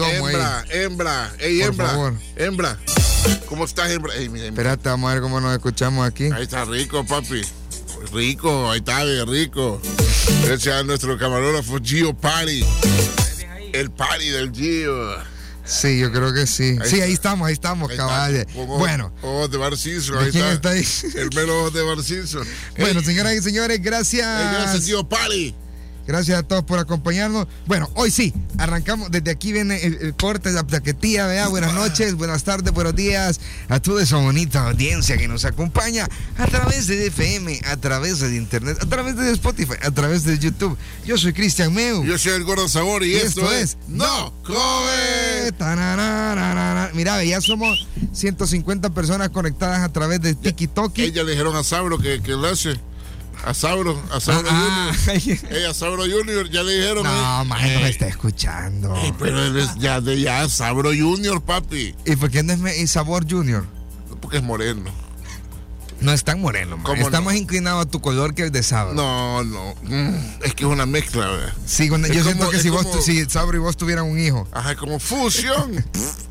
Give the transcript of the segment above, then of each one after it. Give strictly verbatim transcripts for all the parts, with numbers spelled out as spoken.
hembra, ey. hembra, ey, Por hembra, favor. hembra. ¿Cómo estás, hembra? Ey, mira, hembra. Espérate, vamos a ver cómo nos escuchamos aquí. Ahí está rico, papi. Rico, ahí está bien rico. Gracias a nuestro camarógrafo Gio Party. El party del Gio. Sí, yo creo que sí. Ahí sí, está. ahí estamos, ahí estamos, Ahí cabal. está, con ojos- Bueno. Ojos de Bar Simpson, ¿De ahí quién está. está ahí? El mero ojos de Bar Simpson. Bueno, Ey, señoras y señores, gracias. ey, gracias, Gio Party. Gracias a todos por acompañarnos. Bueno, hoy sí, arrancamos. Desde aquí viene el, el corte, la plaquetilla, ¿verdad? Buenas noches, buenas tardes, buenos días a toda esa bonita audiencia que nos acompaña a través de F M, a través de Internet, a través de Spotify, a través de YouTube. Yo soy Cristian Meu. Yo soy el Gordo Sabor y, Y esto, esto es es No Come. Tananana. Mira, ya somos ciento cincuenta personas conectadas a través de TikTok. Ella le dijeron a Sabro que, que le hace. A Sabro, a Sabro Ah, Junior. Ey, a Sabro Junior, ya le dijeron. no, eh. más no me Ey, está escuchando. ey, pero él es ya de ya Sabro Junior, papi. ¿Y por qué no es me- Sabor Junior? Porque es moreno. No es tan moreno, man. ¿Cómo Está no? más inclinado a tu color que el de Sabro. No, no. Mm, es que es una mezcla, ¿verdad? Sí, cuando- Es yo como- siento que es si, vos, como- tu- si Sabro y vos tuvieran un hijo. Ajá, como fusión.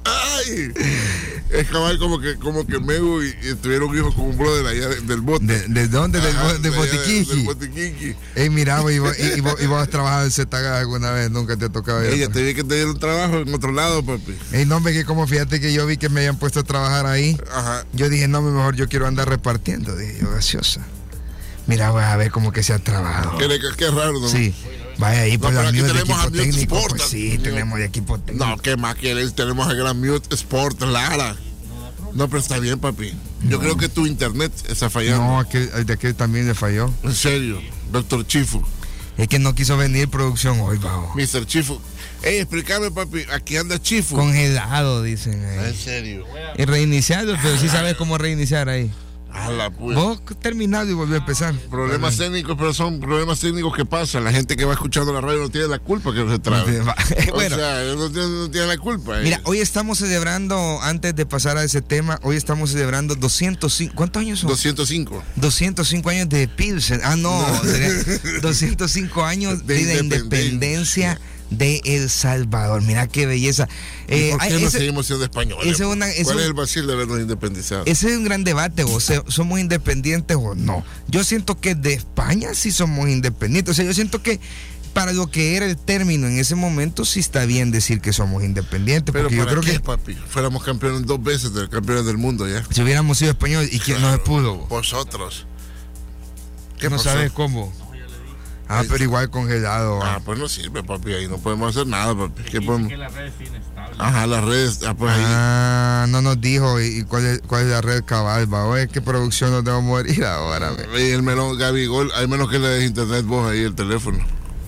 Ay. Es cabal como que, como que Megu y, y tuvieron un hijo con un brother allá de- del bote. ¿De, de dónde? Del, Ajá, bo- de allá Del Botiquiqui. Botiquiqui. Ey, mira, y vos, y, y vos, y vos has trabajado en Zetaga alguna vez, nunca te ha tocado. ir. Ella te vi que te dieron trabajo en otro lado, papi. Ey, no, hombre, que como fíjate que yo vi que me habían puesto a trabajar ahí. Ajá. Yo dije, no, mejor yo quiero andar repartiendo, dije yo, gaseosa. Mira, voy a ver cómo que se ha trabajado. Qué, qué- qué raro, ¿no? Sí, vaya ahí por pero la aquí mute de tenemos a equipo Mute técnico. Sport, Pues sí, amigo. tenemos de equipo técnico. No, ¿qué más quieres? Tenemos a Gran Mute Sport, Lara. No, pero está bien, papi. Yo No. creo que tu internet está fallando. No, aquel, el de aquel también le falló. En serio, doctor Chifu. Es que no quiso venir producción hoy, bajo. mister Chifu. Ey, explícame, papi. Aquí anda Chifu. Congelado, dicen En ahí. serio. Y reiniciarlo, pero sí sabes cómo reiniciar ahí. A la puta. Vos terminado y volvió a empezar. Problemas técnicos, pero son problemas técnicos que pasan. La gente que va escuchando la radio no tiene la culpa que se trabe. Bueno, O sea, no tiene, no tiene la culpa. eh. mira, hoy estamos celebrando, antes de pasar a ese tema, hoy estamos celebrando doscientos cinco, ¿cuántos años son? doscientos cinco. doscientos cinco años de Pilsen. Ah, no, sería doscientos cinco años De de, la independencia. independencia de El Salvador. Mira qué belleza. ¿Y Eh, ¿Por qué ay, no ese, seguimos siendo españoles? ese es una- ese ¿Cuál un- es el vacío de habernos independizado? ese es un gran debate, o sea, ¿somos independientes o no? Yo siento que de España sí somos independientes. O sea, yo siento que para lo que era el término en ese momento sí está bien decir que somos independientes. Pero Porque yo ¿para creo qué, que papi? Fuéramos campeones dos veces, de campeones del mundo ya. si hubiéramos sido españoles, ¿y quién no se pudo? Vosotros. Que no pasó? sabes cómo. Ah, pero igual congelado. Ah, ah. pues no sirve, papi. Ahí no podemos hacer nada, papi. ¿Qué podemos? Que la red es inestable. Ajá, las redes. Ah, pues ahí. Ah, no nos dijo y, y cuál, es, cuál es la red cabal, va. Oye, qué producción nos debemos morir ahora. ve. Y el melón, Gaby Gol, hay menos que le des internet vos ahí el teléfono.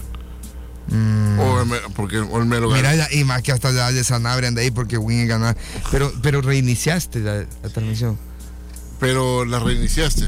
Mm. O el, me- porque, o el mero Mira, Gaby. ya- y más que hasta ya de Sanabria anda ahí porque Win ganar. Pero, pero reiniciaste la, la transmisión. Pero la reiniciaste.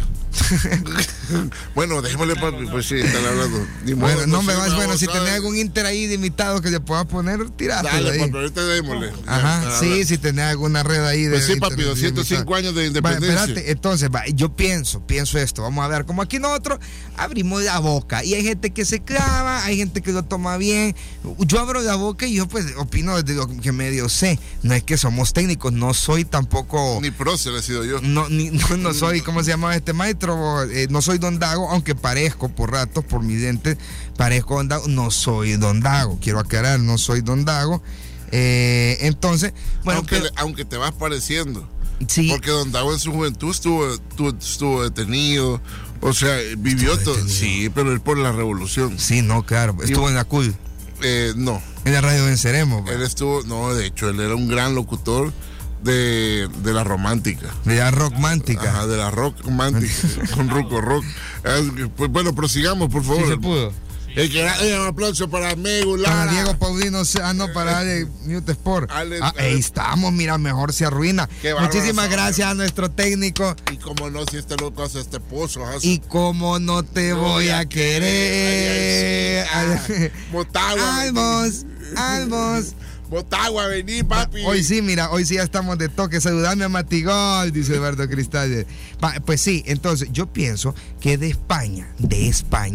Bueno, dejémosle, papi. Pues sí, están hablando. Ni modo, Bueno, no me sé, vas, bueno, si ¿sabes? tenés algún Inter ahí de invitado que le puedas poner, tirate Dale, ahí. papi, ahorita démosle. Ajá, Ya, sí, habla. si tenés alguna red ahí de Pues sí, papi, internet doscientos cinco ilimitada. años de Va, independencia. espérate, entonces, va, yo pienso, pienso esto, vamos a ver, como aquí nosotros abrimos la boca y hay gente que se clava, hay gente que lo toma bien, yo abro la boca y yo pues opino desde lo que medio sé, no es que somos técnicos, no soy tampoco, Ni prócer he sido yo. no, ni- no, no soy, ¿cómo se llama este maestro? Eh, no soy Don Dago, aunque parezco por ratos, por mis dientes, parezco Don Dago, no soy Don Dago, quiero aclarar, no soy Don Dago. Eh, entonces, bueno, aunque, pero- le- aunque te vas pareciendo. sí. Porque Don Dago en su juventud estuvo, estuvo, estuvo detenido. O sea, vivió Estuvo todo. detenido. Sí, pero él por la revolución. Sí, no, claro. Estuvo Y- en la C U L. Eh, no, En la radio Venceremos. él estuvo, no, de hecho, él era un gran locutor de, de la romántica. De la rockmántica. Ajá, de la rock romántica, con Ruco Rock. Eh, Pues bueno, prosigamos, por favor. Sí se pudo. Eh, que, eh, un aplauso para Megu Para Lara. Diego Paulino, ah, no, para Ale Mute Sport. Ale- Ah, ahí estamos, mira, mejor se arruina. Qué bárbaro, Muchísimas Saúl. gracias a nuestro técnico. Y como no, si este loco hace este pozo. Hace... Y como no te voy a querer. Ay, ay, sí. Ah, Motagua. Almos, almos. Motagua, vení, papi. Hoy sí, mira, hoy sí ya estamos de toque. Saludame a Matigol, dice Eduardo Cristal. Pa- Pues sí, entonces yo pienso que de España, de España,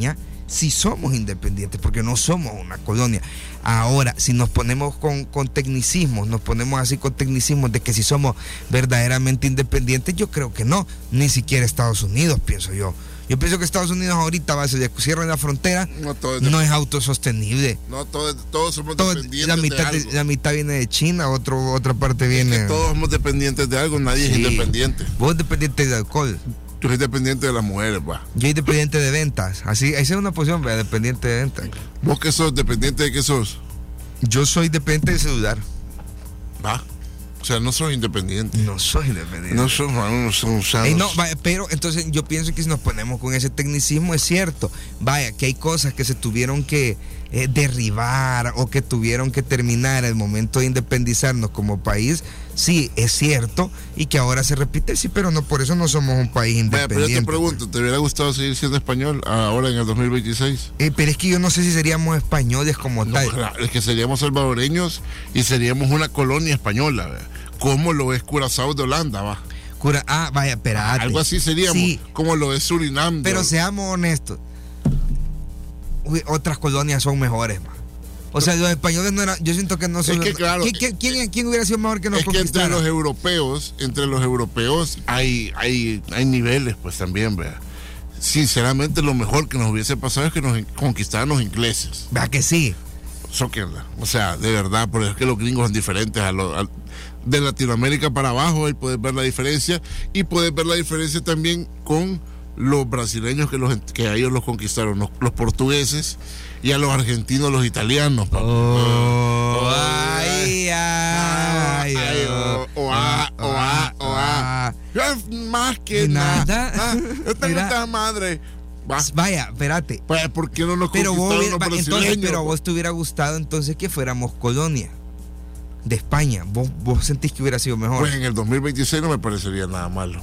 si somos independientes, porque no somos una colonia. Ahora, si nos ponemos con, con tecnicismos, nos ponemos así con tecnicismos de que si somos verdaderamente independientes, yo creo que no, ni siquiera Estados Unidos, pienso yo. Yo pienso que Estados Unidos ahorita, va a ser, cierran la frontera, no, todo es, no es autosostenible. No, todo, todos somos todo, dependientes la mitad de algo. De, la mitad viene de China, otro, otra parte viene... Es que todos somos dependientes de algo, nadie sí. es independiente. Vos dependiente de alcohol. Yo soy dependiente de las mujeres, va. Yo soy dependiente de ventas. Así, esa es una posición, ¿verdad? Dependiente de ventas. ¿Vos qué sos? ¿Dependiente de qué sos? Yo soy dependiente del celular. Va. O sea, no soy independiente. No soy independiente. No somos, no somos sanos. Ey, no, vaya, pero entonces yo pienso que si nos ponemos con ese tecnicismo es cierto. Vaya, que hay cosas que se tuvieron que eh, derribar o que tuvieron que terminar al momento de independizarnos como país. Sí, es cierto, y que ahora se repite, sí, pero no por eso no somos un país independiente. Vaya, pero yo te pregunto, ¿te hubiera gustado seguir siendo español ahora en el dos mil veintiséis? Eh, pero es que yo no sé si seríamos españoles como no, tal. Claro, es que seríamos salvadoreños y seríamos una colonia española, ¿verdad? Como lo es Curazao de Holanda, va. Cura, ah, vaya, espérate. Algo así seríamos, sí, como lo es Surinam. Pero seamos honestos, uy, otras colonias son mejores, man. O sea, los españoles no eran, yo siento que no son... Es que claro, ¿quién, quién, quién hubiera sido mejor que nos es conquistara? Que entre los europeos, entre los europeos hay, hay, hay niveles, pues también, vea. Sinceramente, lo mejor que nos hubiese pasado es que nos conquistaran los ingleses. ¿Verdad que sí? Eso que, o sea, de verdad, porque es que los gringos son diferentes a los... A, de Latinoamérica para abajo, ahí puedes ver la diferencia, y puedes ver la diferencia también con los brasileños que, los, que a ellos los conquistaron, los, los portugueses, y a los argentinos, los italianos. Oh, oh, ay, ay, ay, oh, oh, ah, oh, ah, oh, ah. Más que nada. Ah, yo tengo esta madre. Va. Vaya, espérate. Pues, ¿por qué no nos pero conquistaron vos, los brasileños? Entonces, pero a vos te hubiera gustado entonces que fuéramos colonia de España. ¿Vos, vos sentís que hubiera sido mejor? Pues en el dos mil veintiséis no me parecería nada malo.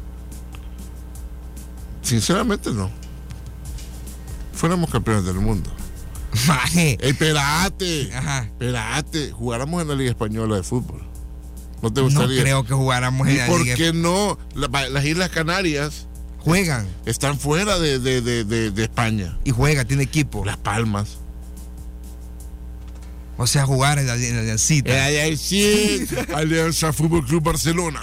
Sinceramente no. Fuéramos campeones del mundo. Maje. Ey, espérate. Ajá. Espérate. Jugáramos en la Liga Española de Fútbol. ¿No te gustaría? No creo que jugáramos en la Liga. ¿Por Liga? qué no? La, las Islas Canarias juegan. Están fuera de, de, de, de, de España. Y juega, tiene equipo. Las Palmas. O sea, jugar en la, en la Aliancita. Eh, sí, Alianza Fútbol Club Barcelona.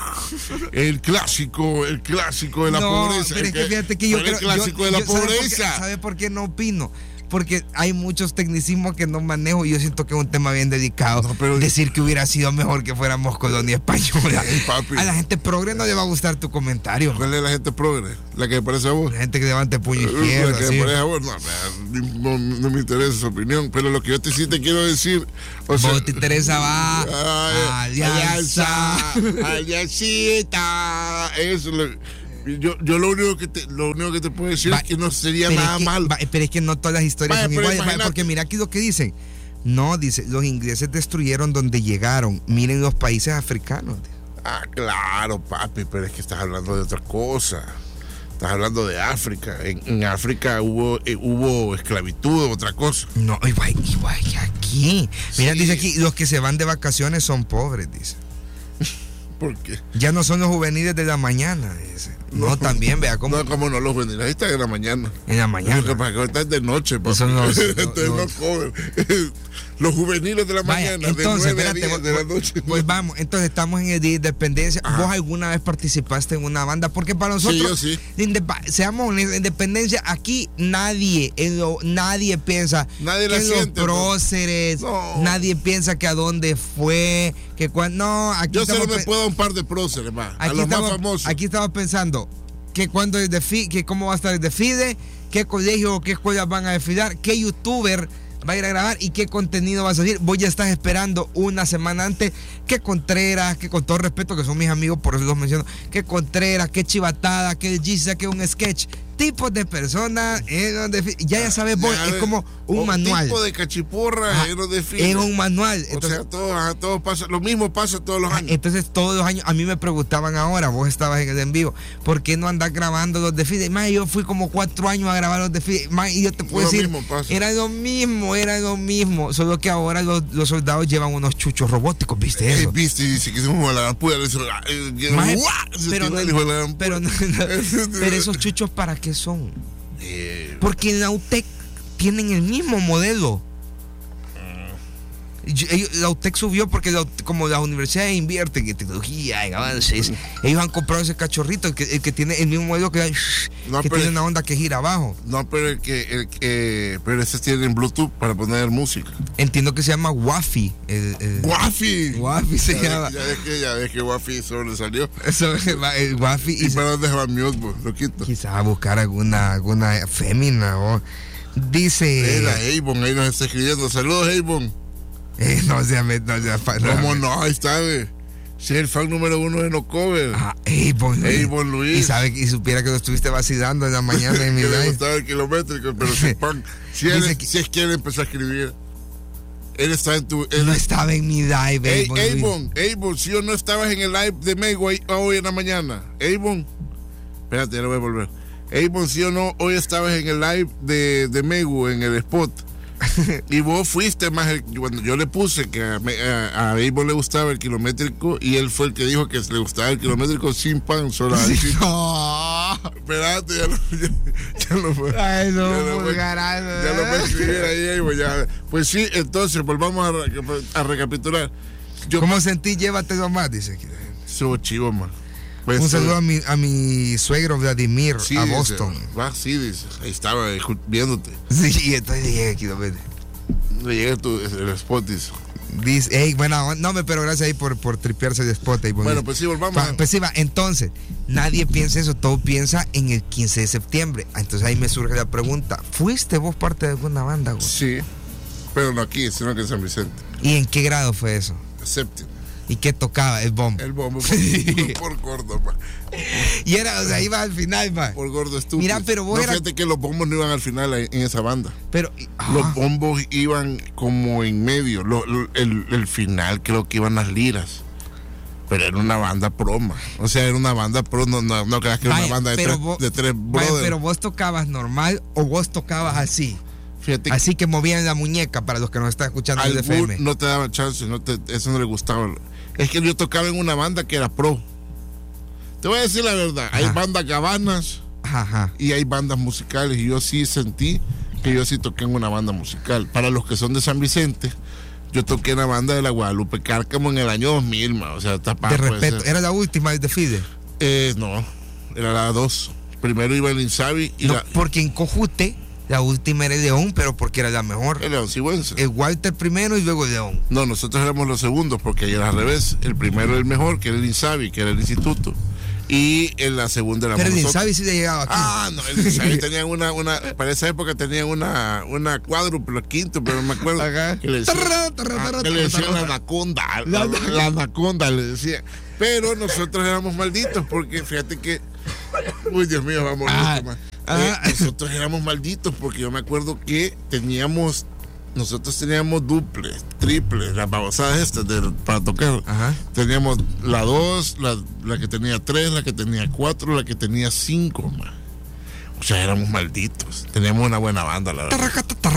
El clásico, el clásico de la no, pobreza. Pero es que fíjate que yo creo, el clásico yo, de la yo, pobreza. ¿Sabe por qué no opino? Porque hay muchos tecnicismos que no manejo y yo siento que es un tema bien dedicado. No, pero decir que hubiera sido mejor que fuéramos colonia española. Hey, papi. A la gente progre no le va a gustar tu comentario. ¿Cuál es la gente progre? ¿La que me parece a vos? La gente que levante puño izquierdo. La que ¿sí? me parece a vos. No, no, no me interesa su opinión. Pero lo que yo te, sí te quiero decir. O sea, vos te interesa, va. Ay, Alianza. Aliancita. Eso lo. Yo, yo lo único que te, lo único que te puedo decir va, es que no sería nada es que, malo. Va, pero es que no todas las historias vaya, son iguales. Vaya, porque mira aquí lo que dicen. No, dice, los ingleses destruyeron donde llegaron. Miren los países africanos. Ah, claro, papi, pero es que estás hablando de otra cosa. Estás hablando de África. En, en África hubo, eh, hubo esclavitud, otra cosa. No, igual, igual que aquí. Mira, sí. Dice aquí, los que se van de vacaciones son pobres, dice. ¿Por qué? Ya no son los juveniles de la mañana, dice. No, no también, vea cómo. No, como no, los juveniles, ahí está en la mañana. En la mañana. Lo que pasa es que ahorita es de noche, papi. Eso no, no, no, no. Los juveniles de la Vaya, mañana, entonces, de nueve espérate, a diez de la noche. Pues vamos, entonces estamos en el Día de Independencia. Ajá. ¿Vos alguna vez participaste en una banda? Porque para nosotros, sí, yo sí. indep- seamos honestos, independencia, aquí nadie, en lo, nadie piensa nadie que la los siente, próceres, no. nadie piensa que a dónde fue, que cuando, no, aquí yo solo pe- me puedo dar un par de próceres más, a los estamos, más famosos. Aquí estaba pensando que cuando el desfile, que cómo va a estar el desfile, qué colegio o qué escuelas van a desfilar, qué youtuber va a ir a grabar y qué contenido va a salir. Vos ya estás esperando una semana antes que Contreras, que con todo respeto que son mis amigos, por eso los menciono, que Contreras, que Chivatada, que el Giza, que un sketch, tipos de personas en donde ya ya sabes vos, es como un manual. Tipo de cachiporra ah, en donde es un manual. Entonces, o sea, todo, todo pasa, lo mismo pasa todos los años. Entonces todos los años a mí me preguntaban ahora, vos estabas en el en vivo, ¿por qué no andás grabando los desfiles? Más yo fui como cuatro años a grabar los desfiles, más y yo te puedo decir, era lo mismo, era lo mismo, solo que ahora los, los soldados llevan unos chuchos robóticos, ¿viste eso? Eh, viste, dice que somos la puya, pero, pero, no, no, pero esos chuchos para qué son? Eh, Porque en la U T E C tienen el mismo modelo. La U T E C subió porque la, como las universidades invierten en tecnología, en avances, ellos han comprado ese cachorrito, el que, el que tiene el mismo modelo que, no, que tiene es, una onda que gira abajo. No, pero el que, el que pero ese tiene Bluetooth para poner música. Entiendo que se llama Wi-Fi. El, el, Wi-Fi. Wi-Fi se ya llama. Ves, ya ves que ya ves que Wi-Fi sobresalió. Eso es el Wi-Fi. ¿Y, y para dónde va Mute, loquito? Quizás a buscar alguna, alguna fémina o dice. Era Avon, ahí nos está escribiendo. Saludos, Avon. Eh, no sea, no sea fan. ¿Cómo no? Ahí está, ve. Si es el fan número uno de No Cover. Ah, Avon Luis. Avon Luis. Y sabe y supiera que lo estuviste vacilando en la mañana en mi que live. le gustaba el kilométrico, pero sin pan. Si, él, que, si es que él empezó a escribir. Él está en tu. Él no estaba en mi live, hey, Avon. Avon, Avon, si o no estabas en el live de Mego hoy en la mañana. Avon. Espérate, ya lo voy a volver. Avon, si o no, hoy estabas en el live de, de Mego en el spot. Y vos fuiste más el, cuando yo le puse que a, a, a Avon le gustaba el kilométrico y él fue el que dijo que le gustaba el kilométrico sin pan solo. Sí, no. Espérate, ya lo, ya, ya lo fue. Ay, no, ya lo fue, ya lo fue a escribir ahí, Avon, ya. Pues sí, entonces volvamos a, a recapitular. Yo, ¿Cómo sentí? Llévatelo más, dice aquí. Estuvo chivo, man. Pues, un saludo a mi, a mi suegro Vladimir, sí, a dice, Boston. Va, sí, dice. Ahí estaba viéndote. Sí, entonces llegué aquí, no vete. Le llegué tu, el spot, dice. Dice, hey, bueno, no, pero gracias ahí por, por tripearse el spot. Ahí, bueno, pues sí, volvamos. Pa, pues sí, va. Entonces, nadie piensa eso, todo piensa en el quince de septiembre. Entonces ahí me surge la pregunta, ¿fuiste vos parte de alguna banda, güey? Sí, pero no aquí, sino que en San Vicente. ¿Y en qué grado fue eso? Séptimo. ¿Y qué tocaba? El bombo. El bombo por, por gordo, man. Y era, o sea, iba al final, man. Por gordo estúpido. Mira, pero vos no, era... fíjate que los bombos no iban al final en esa banda. Pero... Ah. Los bombos iban como en medio. Lo, lo, el, el final creo que iban las liras. Pero era una banda pro, man. O sea, era una banda pro. No, no, no creas que era una banda de tres, vos, de tres vaya, brothers. Pero vos tocabas normal o vos tocabas así. Fíjate así que movían la muñeca para los que nos están escuchando en el F M. No te daban chance, no te, eso no le gustaba. Es que yo tocaba en una banda que era pro. Te voy a decir la verdad, ajá. Hay bandas gabanas ajá. Y hay bandas musicales. Y yo sí sentí que yo sí toqué en una banda musical. Para los que son de San Vicente, yo toqué en la banda de la Guadalupe Cárcamo en el año dos mil, man. O sea, tapado. Te respeto, ¿era la última de Fide? Eh, no, era la dos. Primero iba el Insabi y no, la... porque en Cojute la última era el León, pero porque era la mejor. El León Sigüenza. El Walter primero y luego el León. No, nosotros éramos los segundos porque ayer al revés. El primero era el mejor, que era el Insabi, que era el instituto. Y en la segunda éramos pero el nosotros. Insabi sí le llegaba aquí. Ah, no, el Insabi tenían una, una, para esa época tenían una, una cuádruple, quinto, pero me acuerdo Ajá. que le decían, ah, que le decían la anaconda, la, la, la anaconda le decía. Pero nosotros éramos malditos porque fíjate que, uy Dios mío, vamos ah, más. Ah. Eh, nosotros éramos malditos porque yo me acuerdo que teníamos, nosotros teníamos duples, triples, las babosadas estas de, para tocar. Ajá. Teníamos la dos, la, la que tenía tres, la que tenía cuatro, la que tenía cinco, man. O sea, éramos malditos. Teníamos una buena banda, la verdad.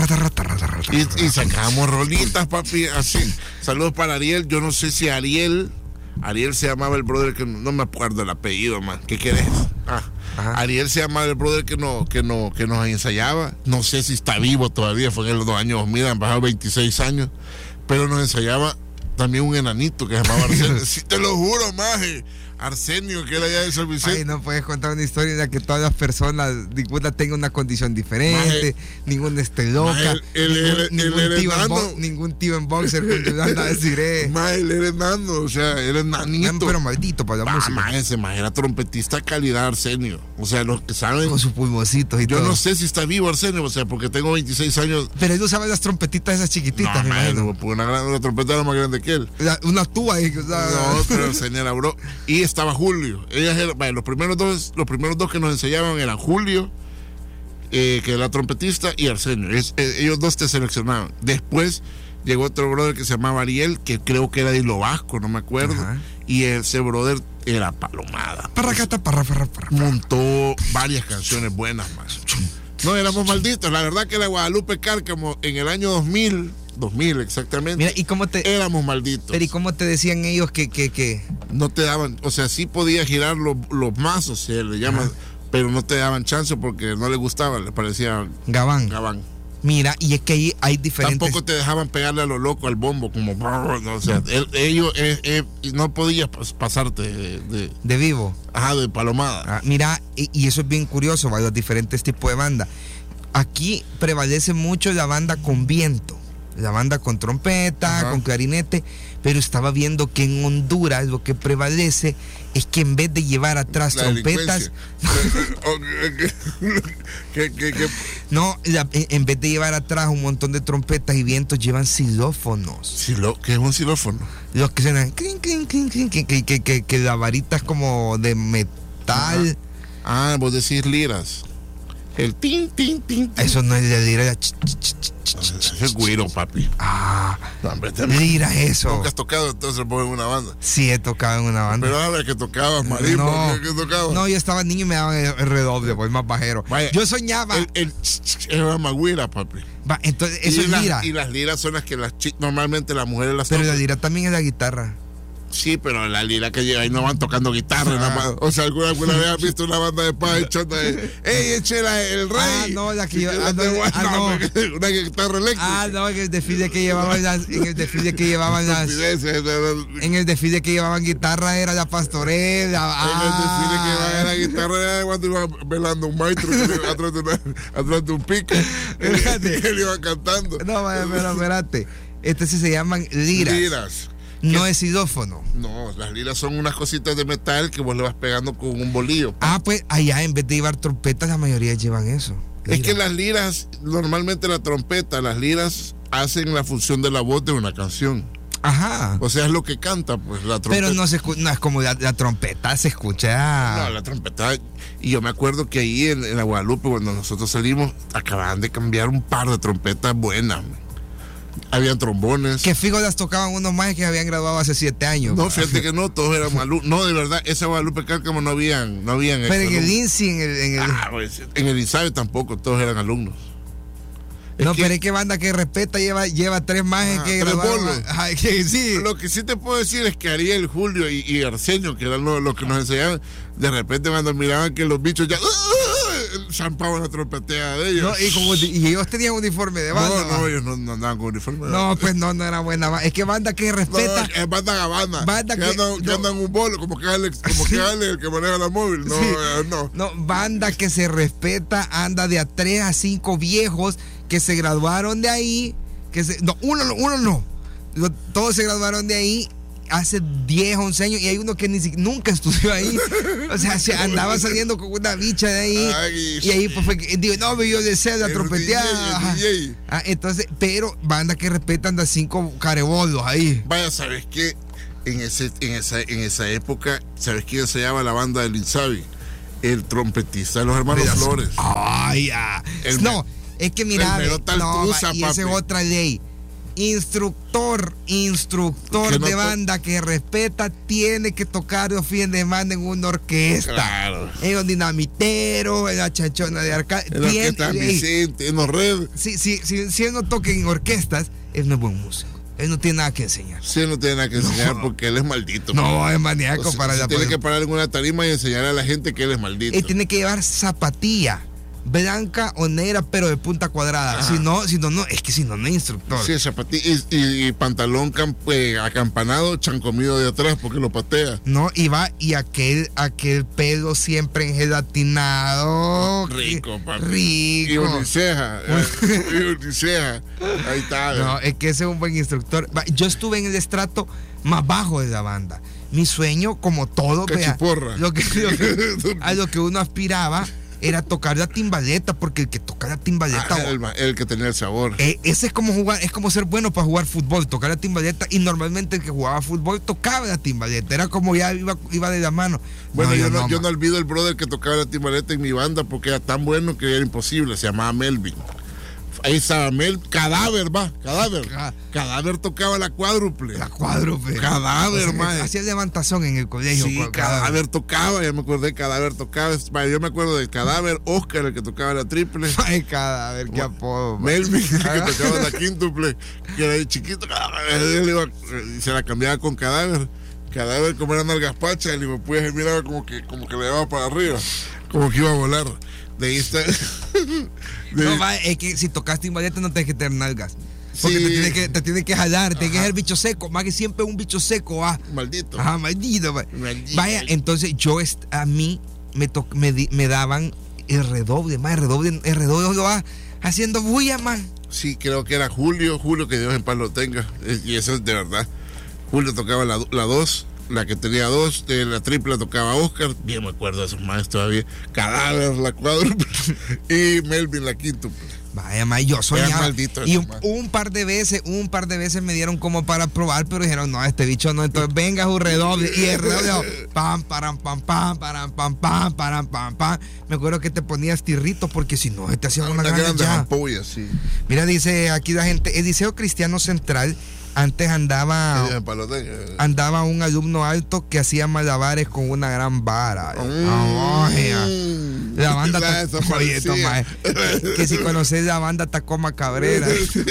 Y, y sacábamos rolitas, papi, así. Saludos para Ariel. Yo no sé si Ariel, Ariel se llamaba el brother que no, no me acuerdo el apellido, man. ¿Qué querés? Ah. Ajá. Ariel se llamaba el brother que, no, que, no, que nos ensayaba. No sé si está vivo todavía, fue en los dos años dos mil, han pasado veintiséis años. Pero nos ensayaba también un enanito que se llamaba Arsenio. Sí, te lo juro, maje. Arsenio, que era allá de San Vicente. Ay, no puedes contar una historia en la que todas las personas, ninguna tenga una condición diferente, maje, ninguna esté loca, maje, el, el, el, ningún, el, el tío enano, en ningún tío en boxer con tu anda a decir, eh. Maje, él era enano, o sea, él era enanito. Pero maldito para la ah, música. Maje, ese maje era trompetista calidad Arsenio. O sea, los que saben. Con sus pulmoncitos y yo todo. Yo no sé si está vivo Arsenio, o sea, porque tengo veintiséis años. Pero él usaba las trompetitas esas chiquititas, no, me maje, imagino. No, una, gran, una trompeta era más grande que él. La, una tuba ahí. O sea, no, pero Arsenio era bro. Y estaba Julio. Ellas eran, vaya, los primeros dos, los primeros dos que nos enseñaban eran Julio, eh, que era trompetista, y Arsenio. Es, eh, ellos dos te seleccionaban. Después llegó otro brother que se llamaba Ariel, que creo que era de Hilo Vasco, no me acuerdo. Ajá. Y ese brother era palomada. Parracata, parra, parra, parra. Montó varias canciones buenas más. No, éramos malditos. La verdad que la Guadalupe Cárcamo en el año dos mil, dos mil exactamente. Mira, ¿y cómo te, éramos malditos. Pero ¿y cómo te decían ellos que, que, que? No te daban, o sea, sí podías girar los, los mazos, se le llama, pero no te daban chance porque no les gustaba, les parecía Gabán. Gabán. Mira, y es que ahí hay diferentes... Tampoco te dejaban pegarle a lo loco al bombo, como... No, o sea, el, ellos eh, eh, no podías pasarte de, de... De vivo. Ajá, de palomada. Ah, mira, y, y eso es bien curioso, ¿va? Los diferentes tipos de banda. Aquí prevalece mucho la banda con viento, la banda con trompeta, ajá, con clarinete, pero estaba viendo que en Honduras lo que prevalece es que en vez de llevar atrás la trompetas... ¿Qué, qué, qué? No, la, en vez de llevar atrás un montón de trompetas y vientos, llevan xilófonos. ¿Silo? ¿Qué es un xilófono? Los que suenan... Clink, clink, clink, clink, que, que, que, que, que la varita es como de metal. Ajá. Ah, vos decís liras. El tin, tin, tin, tin. Eso no es de lira. Ese es güiro, papi. Ah, no, hombre, te... lira eso. ¿Nunca has tocado entonces vos en una banda? Sí, he tocado en una banda. Pero a ver, que tocabas, marimba, no, ¿qué, qué tocabas? No, yo estaba niño y me daban el, el redoble, pues más bajero. Vaya, yo soñaba. El, el, era magüira, papi. Va, entonces, eso y es las, lira. Y las liras son las que las chicas, normalmente las mujeres las Pero tocan. la lira también es la guitarra. Sí, pero la lira que llega ahí no van tocando guitarra, ah, nada más. O sea, ¿alguna, alguna vez has visto una banda de paz echando de, ¡ey, échela el rey! Ah, no, la que yo, ah, no, de, ah, no. Una guitarra eléctrica. Ah, no, en el desfile que llevaban las, en el desfile que llevaban las, en el desfile que llevaban guitarra era la pastorela. Ah. En el desfile que llevaban la guitarra era cuando iba velando un maestro atrás de, una, atrás de un pico. Él, él iba cantando. No, pero espérate. Este sí se llaman liras. Liras. No es xilófono. No, las liras son unas cositas de metal que vos le vas pegando con un bolillo. Ah, pues allá en vez de llevar trompetas, la mayoría llevan eso. Liras. Es que las liras, normalmente la trompeta, las liras hacen la función de la voz de una canción. Ajá. O sea, es lo que canta, pues, la trompeta. Pero no se escucha, no es como la, la trompeta, se escucha. No, la trompeta. Y yo me acuerdo que ahí en, en la Guadalupe, cuando nosotros salimos, acababan de cambiar un par de trompetas buenas. Habían trombones. Que fijo las tocaban unos más que habían graduado hace siete años. No, fíjate que no, todos eran alumnos. No, de verdad, esa Guadalupe Cárcamo no habían, no habían. Pero en el I N S I, en el, en el... Ah, pues, en el Insabe tampoco, todos eran alumnos. Es no, que, pero es que banda que respeta lleva, lleva tres más ah, que tres bolos. Ay, que sí. Lo que sí te puedo decir es que Ariel, Julio y, y Arsenio, que eran los, los que nos enseñaban, de repente cuando miraban que los bichos ya champaban la trompetea de ellos. No, y, como, y ellos tenían uniforme de banda. No, no, ellos no, no andaban con uniforme de no, banda. pues no, no era buena banda. Es que banda que respeta. No, es banda gabana. Banda que, que, andan, no, que andan un bolo, como que Alex, como sí. que Alex, el que maneja la móvil. No, sí. eh, no. No, banda que se respeta, anda de a tres a cinco viejos que se graduaron de ahí. Que se, no, uno, uno no. Todos se graduaron de ahí hace diez, once años y hay uno que ni siquiera, nunca estudió ahí. O sea, se andaba saliendo con una bicha de ahí. Ay, y ahí pues fue que digo, no, pero yo deseo la trompeteada. Ah, entonces, pero banda que respetan de cinco carebolos ahí. Vaya, ¿sabes qué? En, ese, en, esa, en esa época, ¿sabes quién se llama la banda del Insabi? El trompetista de los hermanos Mira, Flores. Ay, ya. El no, me, es que mira, no, tusa, y esa es otra ley. Instructor, instructor de banda que respeta tiene que tocar los fines de semana en una orquesta. Claro. En los dinamiteros, en la chanchona de Arcadia. En la orquesta Vicente, en los Red. Sí, sí, sí, si él no toca en orquestas, él no es buen músico. Él no tiene nada que enseñar. Sí, él no tiene nada que enseñar no, porque él es maldito. No, man. Es maníaco o sea, para la. Tiene para... que parar en una tarima y enseñar a la gente que él es maldito. Él tiene que llevar zapatilla. Blanca o negra, pero de punta cuadrada. Ajá. Si no, si no, no, es que si no, no es instructor. Sí, zapatilla y, y, y pantalón camp, eh, acampanado, chancomido de atrás, porque lo patea. No, y va, y aquel, aquel pelo siempre engelatinado. Rico, papi. Rico. Y uniceja. eh, y uniceja. Ahí está. No, es que ese es un buen instructor. Yo estuve en el estrato más bajo de la banda. Mi sueño, como todo, vea, lo que, lo que, a lo que uno aspiraba era tocar la timbaleta, porque el que toca la timbaleta, ah, el, el que tenía el sabor. Eh, ese es como jugar, es como ser bueno para jugar fútbol, tocar la timbaleta, y normalmente el que jugaba fútbol tocaba la timbaleta, era como ya iba, iba de la mano. Bueno, no, yo, no, no, yo no olvido el brother que tocaba la timbaleta en mi banda porque era tan bueno que era imposible, se llamaba Melvin. Ahí estaba Mel, Cadáver, va, Cadáver. Cadáver tocaba la cuádruple. La cuádruple. Cadáver, o sea, man. Hacía levantazón en el colegio. Sí, Cadáver. Cadáver tocaba, ya me acordé, Cadáver tocaba. Yo me acuerdo del Cadáver, Oscar, el que tocaba la triple. Ay, Cadáver, qué apodo. Melvin, el que tocaba la quíntuple, que era chiquito, él iba, se la cambiaba con Cadáver. Cadáver, como era nalgaspacha, el hijo pues miraba como que, como que le daba para arriba. Como que iba a volar. De ahí está. De... No, va, es que si tocaste timbalete no tienes que tener nalgas. Porque Sí. te tiene que, te tiene que jalar, tiene que ser bicho seco. Más que siempre un bicho seco, ah. Maldito. Ajá, maldito. va. Maldito. Vaya, entonces yo, est- a mí me, to- me, di- me daban el redoble, más el redoble, el redoble lo va haciendo bulla, man. Sí, creo que era Julio, Julio, que Dios en paz lo tenga. Es- Y eso es de verdad. Julio tocaba la, la dos, la que tenía dos, de la tripla tocaba Oscar, bien me acuerdo de esos más todavía. Cadáver, la cuádruple, y Melvin, la quíntuple. Vaya, ma, yo soñaba. maldito Y ese, un, ma. un par de veces, un par de veces me dieron como para probar, pero dijeron, no, este bicho no, entonces venga un redoble. Y el redoble, pam, param, pam, pam, param, pam, pam, param, pam, pam. Me acuerdo que te ponías tirrito porque si no, te hacían una Una grande grande ya. ampolla, sí. Mira, dice aquí la gente, Ediseo Cristiano Central, antes Que andaba, Dios en paz lo tenga. andaba un alumno alto que hacía malabares con una gran vara. Ah, oye. La banda La Ta- Oye, desaparecida. toma, eh. que, que si conoces la banda Tacoma Cabrera.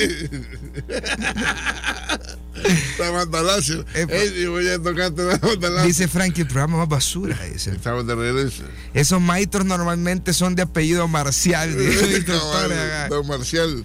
La banda Lacio. Epa. Ey, voy a tocarte la banda Lacio. Dice Frankie, el programa más basura. Dice. Estamos de regreso. Esos maestros normalmente son de apellido Marcial. Dice, el instructor, Cabal, acá. Don Marcial.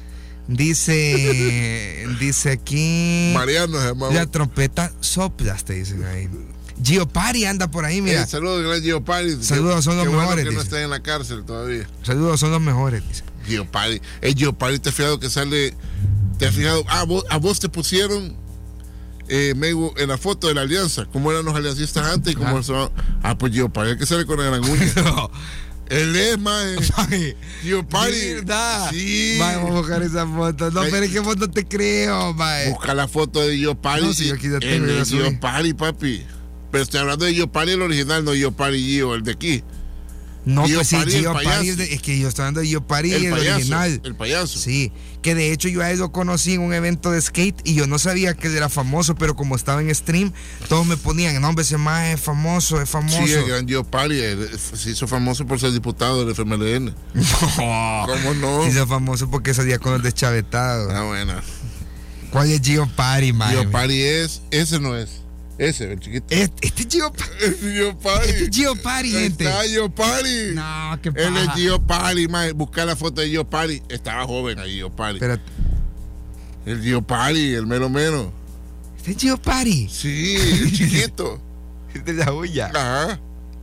dice, dice aquí. Mariano se llamaba. La trompeta soplas, te dicen ahí. Gio Pari anda por ahí, mira. Eh, saludos, gran Gio Pari. Saludos, son los Qué bueno mejores, que no dice. está en la cárcel todavía. Saludos, son los mejores, dice. Gio Pari. El Gio Pari, ¿te has fijado que sale? ¿Te has fijado? Ah, vos, a vos te pusieron, eh, Megu, en la foto de la alianza. ¿Cómo eran los aliancistas antes y cómo Ah. son? Ah, pues Gio Pari, el que sale con la gran uña. No. Él es, mae. Mae, Gio Pari. de verdad. Sí. Mae, vamos a buscar esa foto. No, Ay. pero es que vos no te creo, mae. Busca la foto de Gio Pari. No, si yo aquí ya tengo, El ya de subí. Gio Pari, papi. Pero estoy hablando de Gio Pari, el original, no Gio Pari Gio, el de aquí. No, Gio pues sí, Pari, el Gio payaso. Pari, es, de- es que yo estoy hablando de Gio Pari, El el, payaso. original. El payaso. Sí, que de hecho yo a él lo conocí en un evento de skate y yo no sabía que él era famoso, pero como estaba en stream, todos me ponían, no, hombre, ese más es famoso, es famoso. Sí, el gran Gio Pari él se hizo famoso por ser diputado del F M L N. No. ¿Cómo no? Se hizo famoso porque salía con los deschavetados. Ah, bueno. ¿Cuál es Gio Pari, man? Gio Pari es, ese no es. Ese, el chiquito. Este, este es Gio Pari. Es Gio Pari. Este es Gio Pari, gente. Está Gio Pari. No, qué Él es paja. Gio Pari, mae. Busca la foto de Gio Pari. Estaba joven ahí, Gio Pari. Espérate, El Gio Pari, el mero mero. este es Gio Pari. Sí, el chiquito. Este es la huya. Ajá.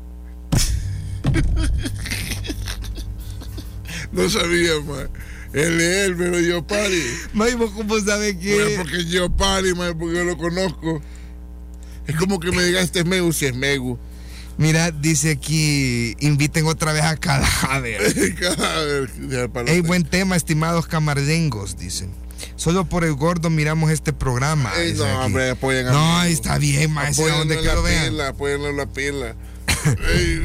No sabía, mae. Él es el mero Gio Pari. May, ¿vos cómo sabes que? Bueno, porque es Gio Pari, mae, porque yo lo conozco. Es como que me diga este es Megu, si es Megu. Mira, dice aquí, inviten otra vez a Cadáver. Cadáver, ya, para Ey, los- buen tema, estimados camarlengos, dicen. Solo por el gordo miramos este programa. Ey, dice no, aquí. hombre, apoyen a No, Megu. está bien, maestro, Apóyenlo donde en que la lo vean. pila, apóyenlo en la pila. Ey,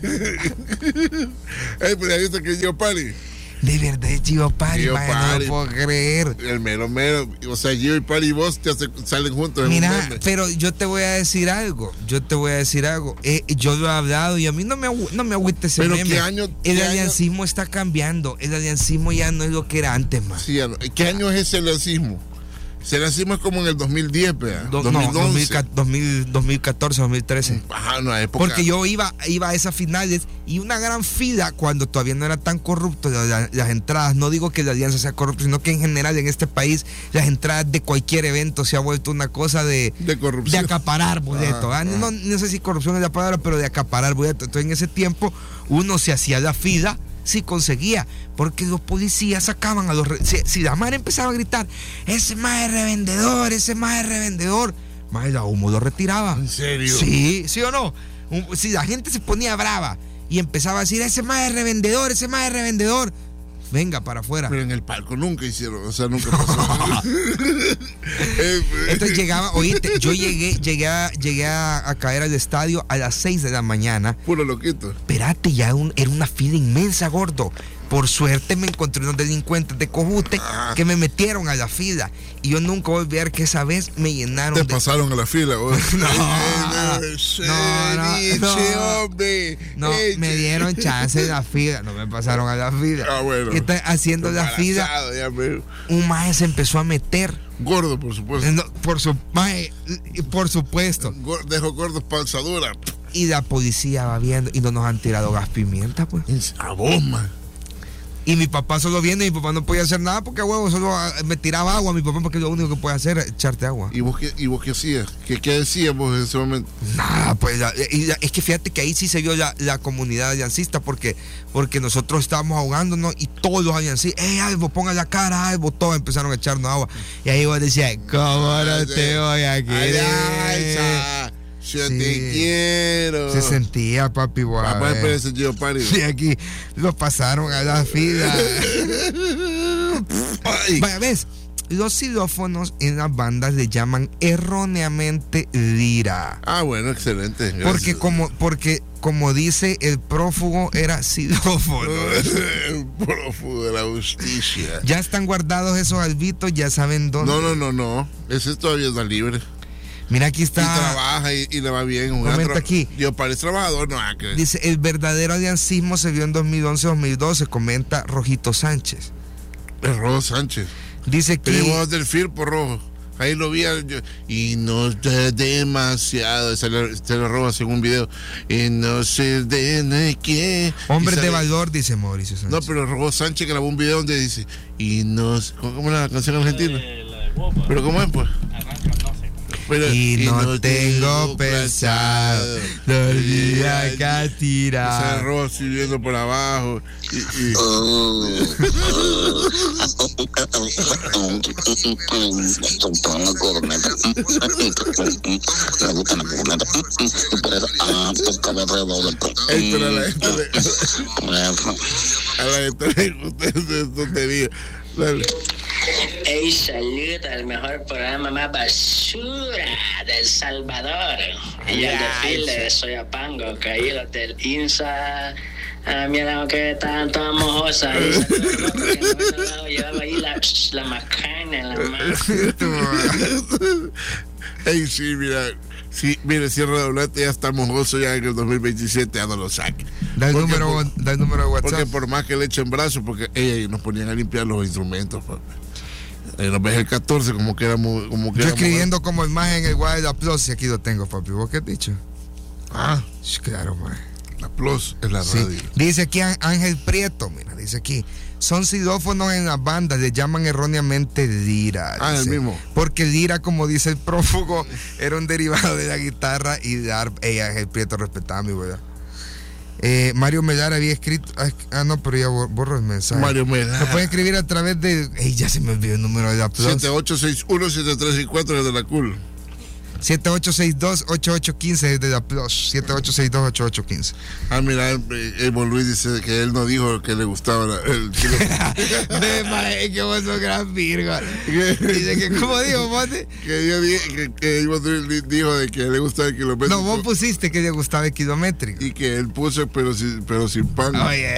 Ey, pues ya viste que es Gio Pari. De verdad es Gio Pari, Gio mae, no Pari. lo puedo creer. El mero mero. O sea, Gio y Pari y vos te hace- salen juntos en un Mira, meme. pero yo te voy a decir algo, yo te voy a decir algo. Eh, yo lo he hablado y a mí no me, agü- no me agüita ese Pero meme. ¿qué año- el qué año? aliancismo está cambiando, el aliancismo ya no es lo que era antes, más. Sí, ya no. ¿Qué año es ese lancismo? Ese lancismo es como en el dos mil diez, vea. Do- dos no, mil dos mil once. ca- dos mil dos mil catorce, dos mil trece. Ajá, en la época. Porque yo iba, iba a esas finales y una gran fila cuando todavía no era tan corrupto la- la- las entradas. No digo que la alianza sea corrupta, sino que en general en este país las entradas de cualquier evento se ha vuelto una cosa de, De de corrupción. acaparar boleto. Ah, ¿ah? No, ah. no sé si corrupción es la palabra, pero de acaparar boleto. Entonces en ese tiempo uno se hacía la fila si conseguía, porque los policías sacaban a los... re- Si, si la madre empezaba a gritar, ese más es revendedor, ese más es revendedor, más la humo lo retiraba. ¿En serio? Sí, ¿sí o no? Un- si la gente se ponía brava y empezaba a decir, ese más es revendedor, ese más es revendedor, venga para afuera. Pero en el palco nunca hicieron, o sea, nunca pasó. Eh, Entonces llegaba, oíste, yo llegué, llegué, a, llegué a, a caer al estadio a las seis de la mañana. Puro loquito. Espérate, ya un- era una fila inmensa, gordo. Por suerte me encontré unos delincuentes de Cojute que me metieron a la fila. Y yo nunca voy a olvidar que esa vez me llenaron Te de... pasaron a la fila, vos. No, Eh, no, no, ceviche, no. hombre. No, Eh, me dieron chance de la fila, no me pasaron a la fila. Ah, bueno. Y está haciendo la fila, Embarazado, ya, pero- un maje se empezó a meter. Gordo, por supuesto. No, por su maje, por supuesto. Gor- Dejo gordos panzadura. Y la policía va viendo y no nos han tirado gas pimienta, pues. A vos, man. Y mi papá solo viene y mi papá no podía hacer nada porque, huevo, solo me tiraba agua a mi papá porque lo único que puede hacer es echarte agua. ¿Y vos qué, y vos qué hacías? ¿Qué, qué decías vos en ese momento? Nada, pues la, y la, es que fíjate que ahí sí se vio la, la comunidad aliancista porque, porque nosotros estábamos ahogándonos y todos los aliancistas, ¡eh, Albo, ponga la cara, Albo! Todos empezaron a echarnos agua. Y ahí vos decías, ¿cómo no te voy a querer? Ay, yo sí. te quiero. Se sentía, papi, guau. Papá, espérese, yo pari. Sí, aquí lo pasaron a la fila. Vaya, ves, los xilófonos en las bandas le llaman erróneamente lira. Ah, bueno, excelente. Gracias. Porque como, porque como dice el prófugo, era xilófono. El prófugo de la justicia. Ya están guardados esos albitos, ya saben dónde. No, no, no, no. Ese todavía está libre. Mira, aquí está. Y trabaja y, y le va bien. Comenta aquí. Yo parece trabajador, no. Que... Dice, el verdadero aliancismo se vio en dos mil once dos mil doce, comenta Rojito Sánchez. El Rojo Sánchez. Dice que... Tenemos del Firpo Rojo. Ahí lo vi. Yo, y no sé demasiado. Se le, se le roba según un video. Y no sé de qué. Hombres sale, de valor, dice Mauricio Sánchez. No, pero el Rojo Sánchez grabó un video donde dice, y no sé, ¿cómo es la canción argentina? La de, la de Guapa. Pero ¿cómo es, pues? Arranca, no sé. Pero, y, y no, no tengo pensado los días que tirar. Ese arroz así viendo por abajo. Y, y... Ey, pero a la gente le... a la gente le gusta esa tontería. Dale. Ey, salud al mejor programa más basura de El Salvador. Y el desfile de Soyapango, que ahí los del INSA, ah, mira que estaban todas mojosas. Y saludos, porque no me llevaba ahí la, la macana en la mano. Ey, sí, mira. Sí, mire, cierra de doblete, ya está mojoso ya en el dos mil veintisiete, ya no lo saque. Da el, número, por, da el número de WhatsApp. Porque por más que le echen brazos, porque ey, nos ponían a limpiar los instrumentos, papi. Nos ves el catorce como que éramos... Como que Yo éramos, escribiendo como imagen el guay de la Plus y aquí lo tengo, papi. ¿Vos qué has dicho? Ah. Claro, man. La Plus es la sí. radio. Dice aquí Ángel Prieto, mira, dice aquí. Son xilófonos en las bandas, le llaman erróneamente lira. Ah, dice, el mismo. Porque lira, como dice el prófugo, era un derivado de la guitarra y de arpa. Ey, Ángel Prieto, respetaba mi verdad. Eh, Mario Melar había escrito. Ah, no, pero ya borro el mensaje. Mario Melar. Me pueden escribir a través de. Ey, ya se me olvidó el número de la Plus. siete ocho seis uno siete tres seis cuatro desde la Cool. siete ocho seis dos ocho ocho uno cinco desde la Plus. siete ocho seis dos ocho ocho uno cinco. Ah, mira, Evo Luis dice que él no dijo que le gustaba la, el chile. De mae, que vos sos gran virgo. Dice que, ¿cómo dijo, Monte? Que yo dije que, que Evo Luis dijo de que le gustaba el kilométrico. No, vos pusiste que le gustaba el kilométrico. Y que él puso, pero sin, pero sin pan. Oye.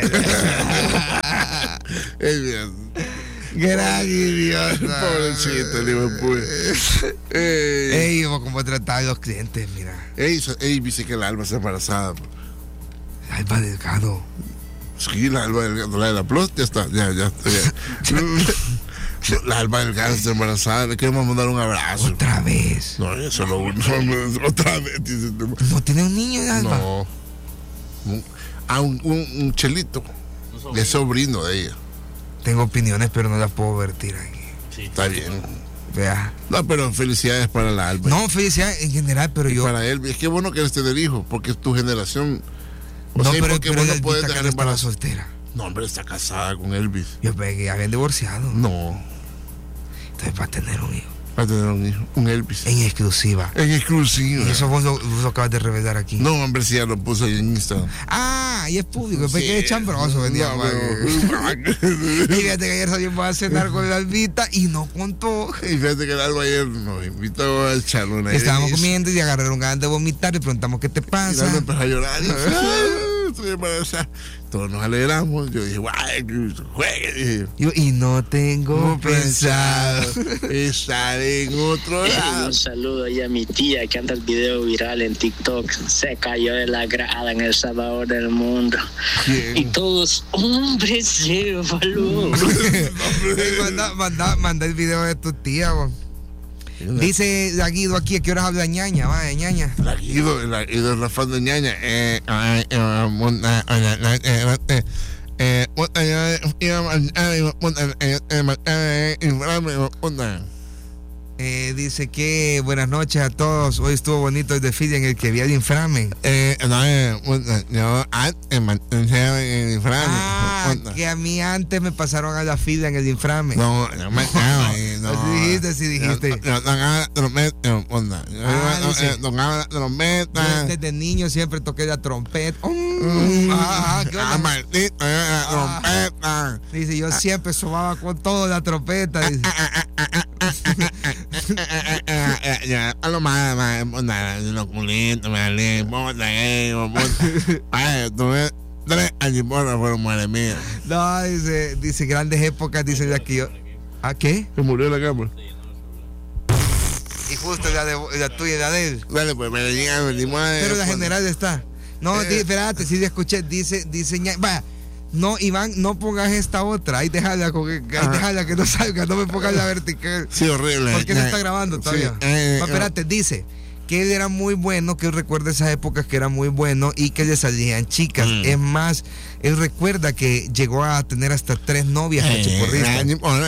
Es bien. Gran idiota. Pobrecito, Liverpool. Ey, Ey, como tratar a los clientes, mira. Ey, ey, dice que la Alba está embarazada. Alba Delgado. Sí, la Alba Delgado, la de la Plus, ya está, ya, ya está. Ya. La Alba Delgado está embarazada, le queremos mandar un abrazo. Otra vez. No, eso no, no otra vez. Dice, ¿No tiene un niño, Alba? No. Ah, un, un, un chelito. Es sobrino de ella. Tengo opiniones, pero no las puedo vertir aquí. Sí. Está bien. Vea. No, pero felicidades para la Alba. No, felicidades en general, pero y yo. Para él, es que bueno que eres tener hijo, porque es tu generación. O no, sea, pero, porque pero vos no puedes dejar embarazada. soltera. No, hombre, está casada con Elvis. Yo pensé que ya habían divorciado. No. Entonces va a tener un hijo. Va a tener un hijo, un Elvis. En exclusiva. En exclusiva. Y eso vos lo, vos lo acabas de revelar aquí. No, hombre, sí, ya lo puso ahí en Instagram. Ah, y es público. Después sí. que es chambroso, venía. No, pero... Y fíjate que ayer salimos a cenar con la Albita y no contó. Y fíjate que el Alba ayer nos invitó a echarle una. Estábamos comiendo y agarraron ganas de vomitar y preguntamos qué te pasa. Y Alba empezó a llorar. Y estoy embarazada. Todos nos alegramos. Yo dije, guay, juegue. Yo, y no tengo no pensado estar en otro lado. Un saludo ahí a mi tía que anda el video viral en TikTok. Se cayó de la grada en El Salvador del mundo. ¿Quién? Y todos, hombres de valor. manda, manda, manda el video de tu tía, bon. Dice la Guido aquí, ¿a qué horas habla ñaña? Va, de ñaña. La Guido, la Guido, la fan de ñaña. Eh, eh, eh, eh, eh, eh, Eh, dice que buenas noches a todos. Hoy estuvo bonito el desfile en el que había el inframe. Eh, no, eh, yo antes me en el inframe. Ah, que a mí antes me pasaron a la fila en el inframe. No, no me cago. No, sí dijiste, sí dijiste. No, no, no, trompeta, onda. No, trompeta. Desde niño siempre toqué la trompeta. Mm, ah, ¿qué onda? Ah, maldito, la trompeta. Dice, yo siempre sobaba con todo la trompeta. Dice. Ya, a lo más, más, los culitos, me alé, puta, eh, puta. Ay, tuve tres años por fueron mujeres mías. No, dice, dice, grandes épocas, dice de aquí. ¿A qué? Se murió la cámara. Y justo la, de, la tuya y la de él. Dale, pues, me llega, me dimos. Pero la general está. No, eh. di, espérate, sí, escuché, dice, dice, vaya. No, Iván, no pongas esta otra. Ahí déjala, con, ahí déjala que no salga. No me pongas la vertical. Sí, horrible. Porque no está grabando todavía. Sí. Eh, no, espérate, dice que él era muy bueno, que él recuerda esas épocas que era muy bueno y que le salían chicas. Mm. Es más, él recuerda que llegó a tener hasta tres novias eh, cachiporristas.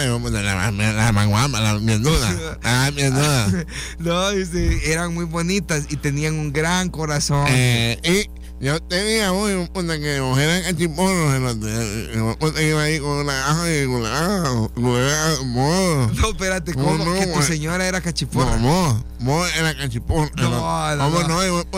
La manguama, la mierduda. Ah, mierduda. No, dice, eran muy bonitas y tenían un gran corazón. Eh, y yo tenía hoy una que eran cachiporros, iba ahí con la con la no, espérate, ¿cómo? No, no, que tu señora era cachiporra. No, no, era cachiporra. No, no, no. No, no, iba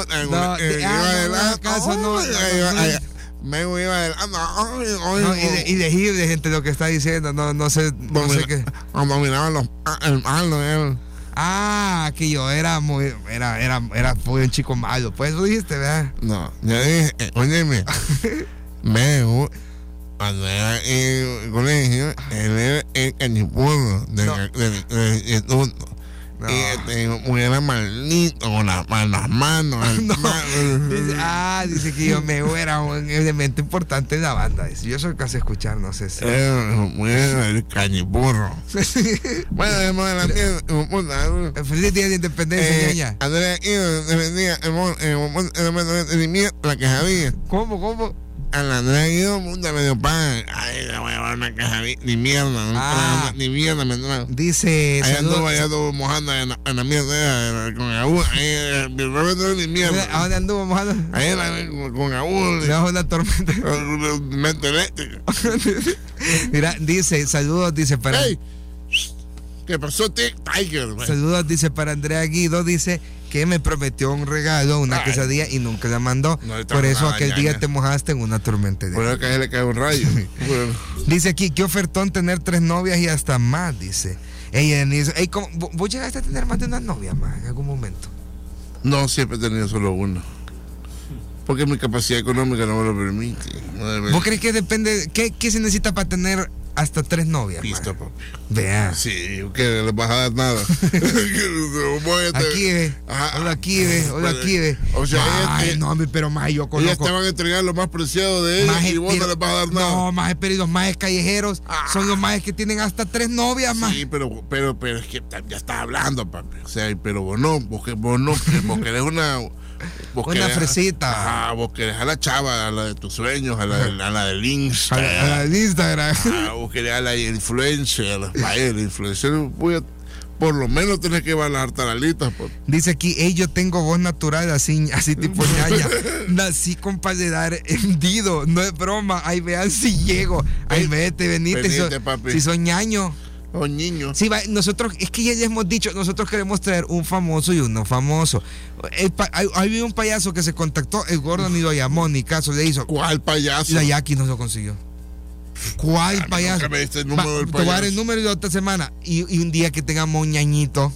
de caso, no. Me iba adelante. No, ilegible, gente, lo que está diciendo. No, no sé, no sé qué. Cuando miraba los el malo él. Ah, que yo era muy, era, era, era muy un chico malo, pues eso dijiste, ¿verdad? No, yo dije, eh, óyeme, me, cuando era en el colegio, él era el cachiporro del instituto. No. Y era maldito con las, las manos. No. Dice, ah, dice que yo me era un elemento importante en la banda. Dice, yo soy casi escuchar, no sé si. Era el cañiburro. Bueno, además de la tía. Feliz día de independencia, ñaña. Andrea aquí defendía el la que sabía. ¿Cómo, cómo? A la Andrea Guido, puta, medio pan. Ay, le voy a llevar una caja ni mierda, ah, ni mierda me trajo. Dice. Allá anduvo, allá anduvo mojando en la, en la mierda con Aúl. Ahí, mi ropa no es ni mierda. ¿A dónde anduvo mojando? Ahí con Aúl. Debajo de una tormenta. Mente eléctrica. Mira, dice, saludos, dice para. Hey, ¿qué pasó, Tiger? Saludos, dice para Andrea Guido, dice que me prometió un regalo, una Ay. quesadilla y nunca la mandó. No, por eso aquel ñaña. día te mojaste en una tormenta. Por eso que le cae un rayo. Bueno. Dice aquí, qué ofertón tener tres novias y hasta más, dice. Ella dice, hey, ¿vos llegaste a tener más de una novia más en algún momento? No, siempre he tenido solo uno. Porque mi capacidad económica no me lo permite. No me... ¿Vos crees que depende, qué, qué se necesita para tener hasta tres novias? Pista, papi. Vea. Sí, que les vas a dar nada. Aquí ve. Hola, aquí ve. Hola, aquí ve. O sea, ay, este, no, pero más yo conozco. Ellas te van a entregar lo más preciado de ellos y vos no les vas a dar nada. No, más pero los más callejeros ah. son los más que tienen hasta tres novias más. Sí, pero, pero, pero es que ya estás hablando, papi. O sea, pero vos no, vos, vos no, vos querés una. Vos una querés, fresita. Ajá, vos querés a la chava, a la de tus sueños, a la, a la del Instagram. A la del Instagram. Ah, vos querés a la influencer, a el influencer. Voy a, por lo menos tenés que bajar taralitas. Por. Dice aquí, hey, yo tengo voz natural, así, así tipo ñaña. Nací con paladar hendido, no es broma. Ahí vean si llego. Ahí vete, venite. Si, si soy ñaño. Oh, niño. Sí, va, nosotros, es que ya, ya hemos dicho, nosotros queremos traer un famoso y un no famoso. El pa, hay, hay un payaso que se contactó, el gordo ni lo llamó, ni caso le hizo. ¿Cuál payaso? La Jackie no lo consiguió. ¿Cuál ah, payaso? Me diste el número va, del payaso. Te voy a dar el número de otra semana y, y un día que tengamos un ñañito.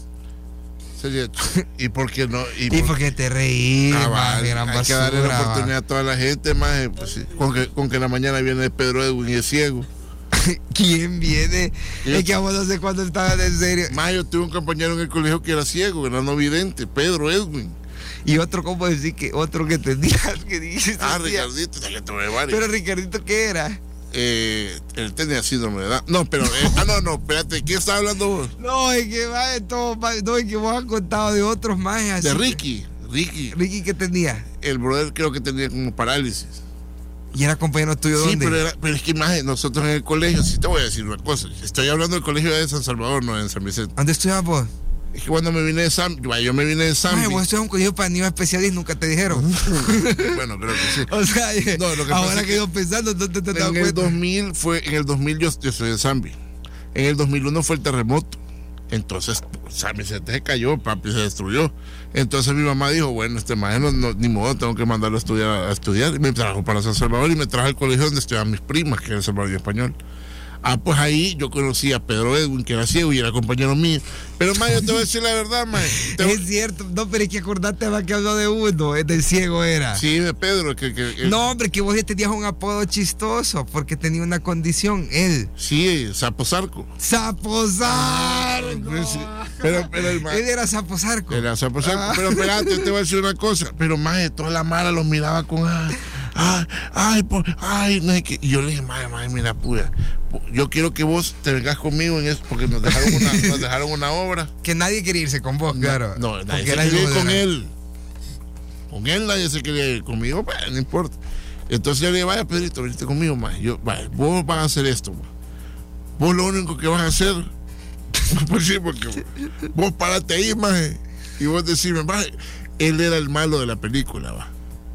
¿Y por qué no? ¿Y, y por qué te reí? Ah, man, gran hay basura, que darle la oportunidad a toda la gente, más pues, sí, con, que, con que en la mañana viene Pedro Edwin y es ciego. ¿Quién viene? ¿Sí? Es que vos no sé cuándo estaban en serio. Más, yo tuve un compañero en el colegio que era ciego, que era no vidente, Pedro Edwin. Y otro, ¿cómo decir que otro que tenía? Que dice, ah, Ricardito, ya que tuve varios. Pero Ricardito, ¿qué era? Eh, él tenía síndrome de Down. No, pero. Eh, ah, no, no, espérate, ¿quién está hablando vos? No, es que va de todo, no, es que vos has contado de otros más así. De Ricky. Ricky. Ricky, ¿qué tenía? El brother creo que tenía como parálisis. ¿Y era compañero tuyo Sí, dónde? pero, era, pero es que más nosotros en el colegio, sí te voy a decir una cosa. Estoy hablando del colegio de San Salvador, no en San Vicente. ¿Dónde estudiabas vos? Es que cuando me vine de San, yo me vine de San. Ay, vos estudiabas un colegio para niños especiales y nunca te dijeron. Bueno, creo que sí. O sea, No, lo que ahora pasa que es yo pensando, no te, te, te en el dos mil fue, en el dos mil yo, yo soy de Zambi. En el dos mil uno fue el terremoto. Entonces, San Vicente se cayó, papi, se destruyó. Entonces mi mamá dijo, bueno, este maestro no, ni modo, tengo que mandarlo a estudiar, a estudiar. Y me trajo para San Salvador y me trajo al colegio donde estudiaban mis primas, que era el Salvador y Español. Ah, pues ahí yo conocí a Pedro Edwin, que era ciego y era compañero mío. Pero, ma, yo te voy a decir la verdad, ma. Te... Es cierto, no, pero es que acordate más que habló de uno, es del ciego era. Sí, de Pedro. Que, que, que... No, hombre, que vos ya tenías un apodo chistoso, porque tenía una condición, él. Sí, Sapo Zarco. ¡Sapo Zarco! Sí, pero, pero el ma... Él era Sapo Zarco. Era Sapo Zarco, Ah. pero espérate, yo te voy a decir una cosa. Pero, ma, toda la mara los miraba con... Ay, ay, ay, por, ay, no es que... Y yo le dije, madre, madre, mira, pura, yo quiero que vos te vengas conmigo en eso, porque nos dejaron una, nos dejaron una obra. Que nadie quería irse con vos, claro. No, no nadie porque se era quería ir hijo con de- él. Con él nadie se quería ir, conmigo, pues, no importa. Entonces yo le dije, vaya, Pedrito, venite conmigo, ma. Yo, vaya, vos vas a hacer esto, ma. Vos lo único que vas a hacer, pues sí, porque vos parate ahí, ma, y vos decime, ma, él era el malo de la película, va.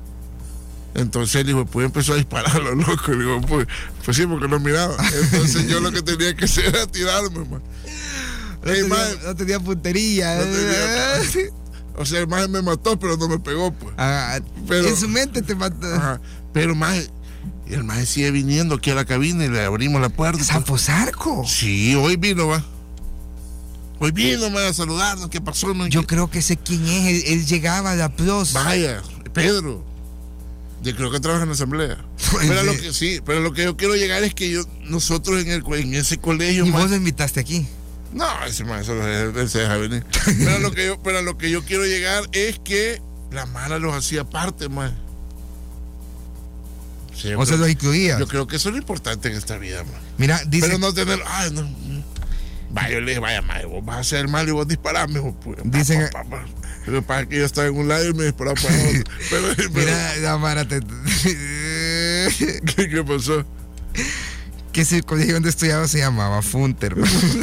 Entonces él dijo, pues empezó a disparar a los locos. Y digo, pues, pues sí, porque no miraba. Entonces yo lo que tenía que hacer era tirarme, man. No, Ey, tenía, man, no tenía puntería. no eh. tenía- o sea, el maje me mató, pero no me pegó, pues. Ah, Pero- en su mente te mató. Ajá. Pero maje, el maje sigue viniendo aquí a la cabina y le abrimos la puerta. Sapo Zarco. Sí, hoy vino, va. Hoy vino, me a saludarnos. ¿Qué pasó, man? Yo ¿Qué- creo que sé quién es. Él, él llegaba a la Plus. Vaya, Pedro. Yo creo que trabaja en la asamblea. Pero lo que sí, pero lo que yo quiero llegar es que yo, nosotros en el en ese colegio, Y ma- vos lo invitaste aquí. no, ese maestro él se deja venir. Pero lo que yo, pero lo que yo quiero llegar es que la mala los hacía parte, más. Sí, yo O sea, creo- lo incluía. Yo creo que eso es lo importante en esta vida, man. Mira, dice. Pero no tener, ay, no. Vaya, yo le dije, vaya, mae, vos vas a hacer mal y vos disparame, pues. Dicen- Pa, pa, pa, pa. Lo que pasa es que yo estaba en un lado y me disparaba para otro. Pero, pero- Mira, la Mara, te- ¿qué, qué pasó? que ese colegio donde estudiaba se llamaba Funter.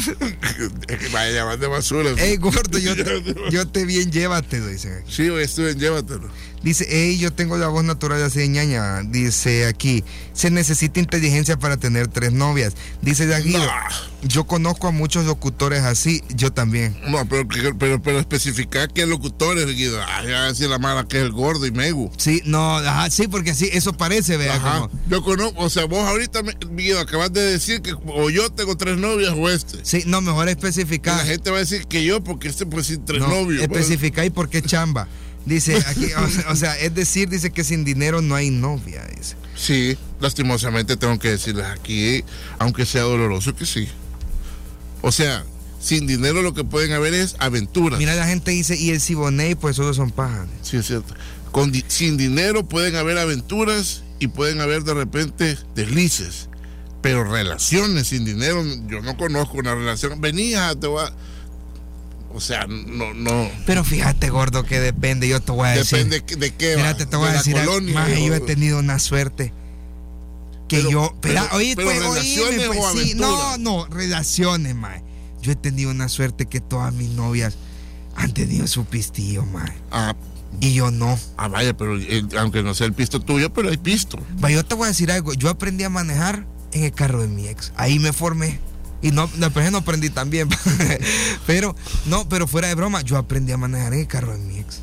Es que vaya llamar de basura. Ey, gordo, yo te, yo te bien llévatelo, dicen aquí. Sí, hoy estuve en Llévatelo. Dice, hey, yo tengo la voz natural así de ñaña. Dice aquí, se necesita inteligencia para tener tres novias. Dice Daguido, No. yo conozco a muchos locutores así, yo también. No, pero, pero, pero especificar qué locutores, Guido. Ah, ya decir la mala que es el gordo y Megu. Sí, no, ajá, sí, porque así, eso parece, vea. Ajá. Como- Yo conozco, o sea, vos ahorita, me- Guido, acabas de decir que o yo tengo tres novias o este. sí, no, mejor Y la especificar. gente va a decir que yo, porque este puede decir tres No, novios. pues. especificar y por qué chamba. Dice aquí, o sea, o sea, es decir, dice que sin dinero no hay novia, dice. Sí, lastimosamente tengo que decirles aquí, aunque sea doloroso, que sí. O sea, sin dinero lo que pueden haber es aventuras. Mira, la gente dice, y el Siboney, pues solo son pajas. Sí, es cierto. Con di- sin dinero pueden haber aventuras y pueden haber de repente deslices. Pero relaciones sin dinero, yo no conozco una relación. Venía, te voy a... O sea, no, no. Pero fíjate, gordo, que depende, yo te voy a decir. Depende de, de qué. Mira, va, te, te voy de a la decir, algo, colonia, maje, o- yo he tenido una suerte que Pero- yo, pero, pero- oye, pero pues, oíme, relaciones pues, o sí, no, aventuras. no, relaciones, maje. Yo he tenido una suerte que todas mis novias han tenido su pistillo, maje, Ah, y yo no. ah, vaya, pero eh, aunque no sea el pisto tuyo, pero hay pisto. Va, yo te voy a decir algo, yo aprendí a manejar en el carro de mi ex, ahí me formé. Y no, después no aprendí tan bien, pero, no, pero fuera de broma, yo aprendí a manejar en el carro de mi ex.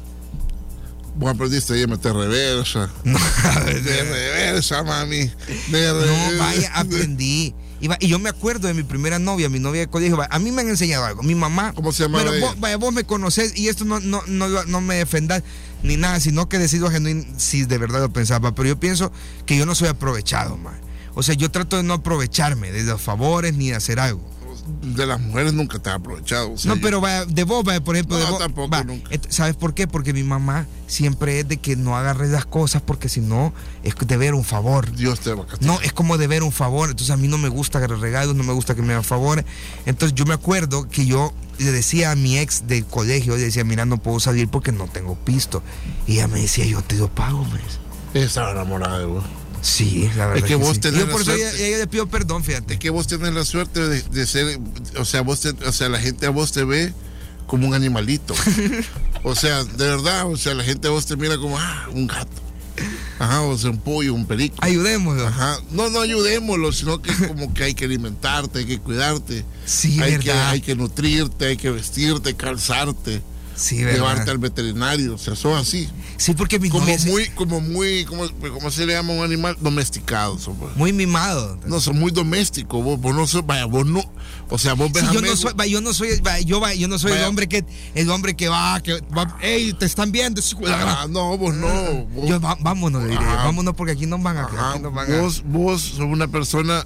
Vos aprendiste ahí a meter reversa. No, De reversa, mami. De reversa. No, vaya, aprendí. Y, va- y yo me acuerdo de mi primera novia, mi novia de colegio. va, A mí me han enseñado algo. Mi mamá. ¿Cómo se llamaba Pero ella? vos, vaya, vos me conocés y esto no, no, no, lo- no me defendas ni nada, sino que decido genuino si de verdad lo pensaba. Pero yo pienso que yo no soy aprovechado, man. O sea, yo trato de no aprovecharme de los favores ni de hacer algo. de las mujeres nunca te has aprovechado. O sea, no, yo, pero vaya, de vos, vaya, por ejemplo, No, de vos. tampoco, va, nunca. et- ¿Sabes por qué? Porque mi mamá siempre es de que no agarres las cosas porque si no es deber un favor. Dios te va a castigar. No, es como deber un favor. Entonces a mí no me gusta agarrar regalos, no me gusta que me hagan favores. Entonces yo me acuerdo que yo le decía a mi ex del colegio, le decía, mira, no puedo salir porque no tengo pisto. Y ella me decía, yo te lo pago, mes. Estaba enamorada de vos. Sí, la verdad. que vos sí. tenés Yo la por eso ella, suerte. ella le pido perdón, fíjate. Es que vos tenés la suerte de, de ser, o sea, vos te- o sea, la gente a vos te ve como un animalito. O sea, de verdad, o sea, la gente a vos te mira como, ah, un gato. Ajá, o sea, un pollo, un perico. Ayudémoslo. Ajá. No, no ayudémoslo, sino que como que hay que alimentarte, hay que cuidarte. Sí, hay que, verdad. hay que nutrirte, hay que vestirte, calzarte, Sí, llevarte verdad. al veterinario. O sea, son así. Sí, porque mi Como novia es muy, como muy, como, ¿cómo se le llama a un animal? Domesticado. Son, pues. muy mimado. No, son muy domésticos. Vos, vos no sos, vaya, vos no. O sea, vos ves Sí, a yo no Mego- soy, va, yo no soy, va, yo, va, yo no soy el Vaya. hombre que, el hombre que va, que va, ey, te están viendo. Ah, no, vos no. Vos, Yo, va- vámonos, le diré, Ajá. vámonos porque aquí nos van a, ajá, aquí nos van a. vos, vos sos una persona,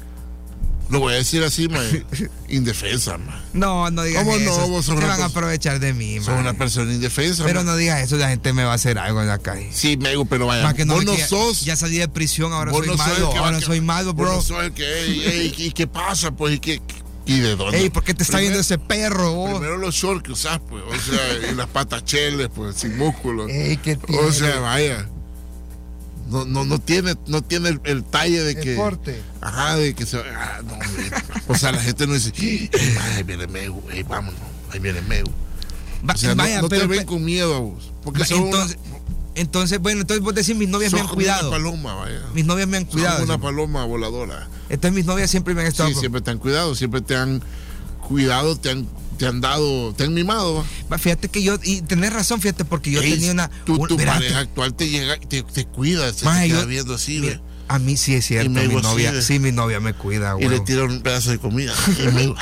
lo voy a decir así, ma, indefensa, ma. No, no digas ¿Cómo no? eso. Vos sos se una van a pers- aprovechar de mí, Sos man. una persona indefensa, Pero ma. no digas eso, la gente me va a hacer algo en la calle. Sí, Mego, pero vaya, Más que no vos ve no que ya- sos. Ya salí de prisión, ahora vos soy no sos el malo, que va ahora a- soy malo, vos bro. no sos el que, ey, ey, ¿y qué pasa, pues? ¿Y, qué, y de dónde? Ey, ¿por qué te está Primero- viendo ese perro, vos? Primero los shorts que usás, pues, o sea, y las patas cheles, pues, sin músculos. Ey, ¿qué tiene? O sea, vaya. No, no, no tiene, no tiene el, el talle de que. El porte. Ajá, de que se. Ah, no, hombre. O sea, la gente no dice, "Ey, ma, ahí viene Mego, ey, vámonos, ahí viene Mego". Va- O sea, no- vaya, no, pero, te ven pe- con miedo a vos. Porque va, sos entonces, entonces, bueno, entonces vos decís, mis una, novias sos me han como cuidado. una paloma, vaya. Mis novias me han Sos cuidado. como una sí. paloma voladora. Entonces mis novias siempre me han estado. Sí, siempre te han cuidado, siempre te han cuidado, te han, te han dado, te han mimado. ¿va? Va, fíjate que yo, y tenés razón, fíjate, porque yo Ey, tenía una. Tu, un- tu verás, pareja actual te llega, te, te cuida, se Maje, te queda yo- viendo así, mira, ve, a mí sí es cierto, Y me mi hago así novia, de- sí, mi novia me cuida, y le huevo. tira un pedazo de comida. Y me-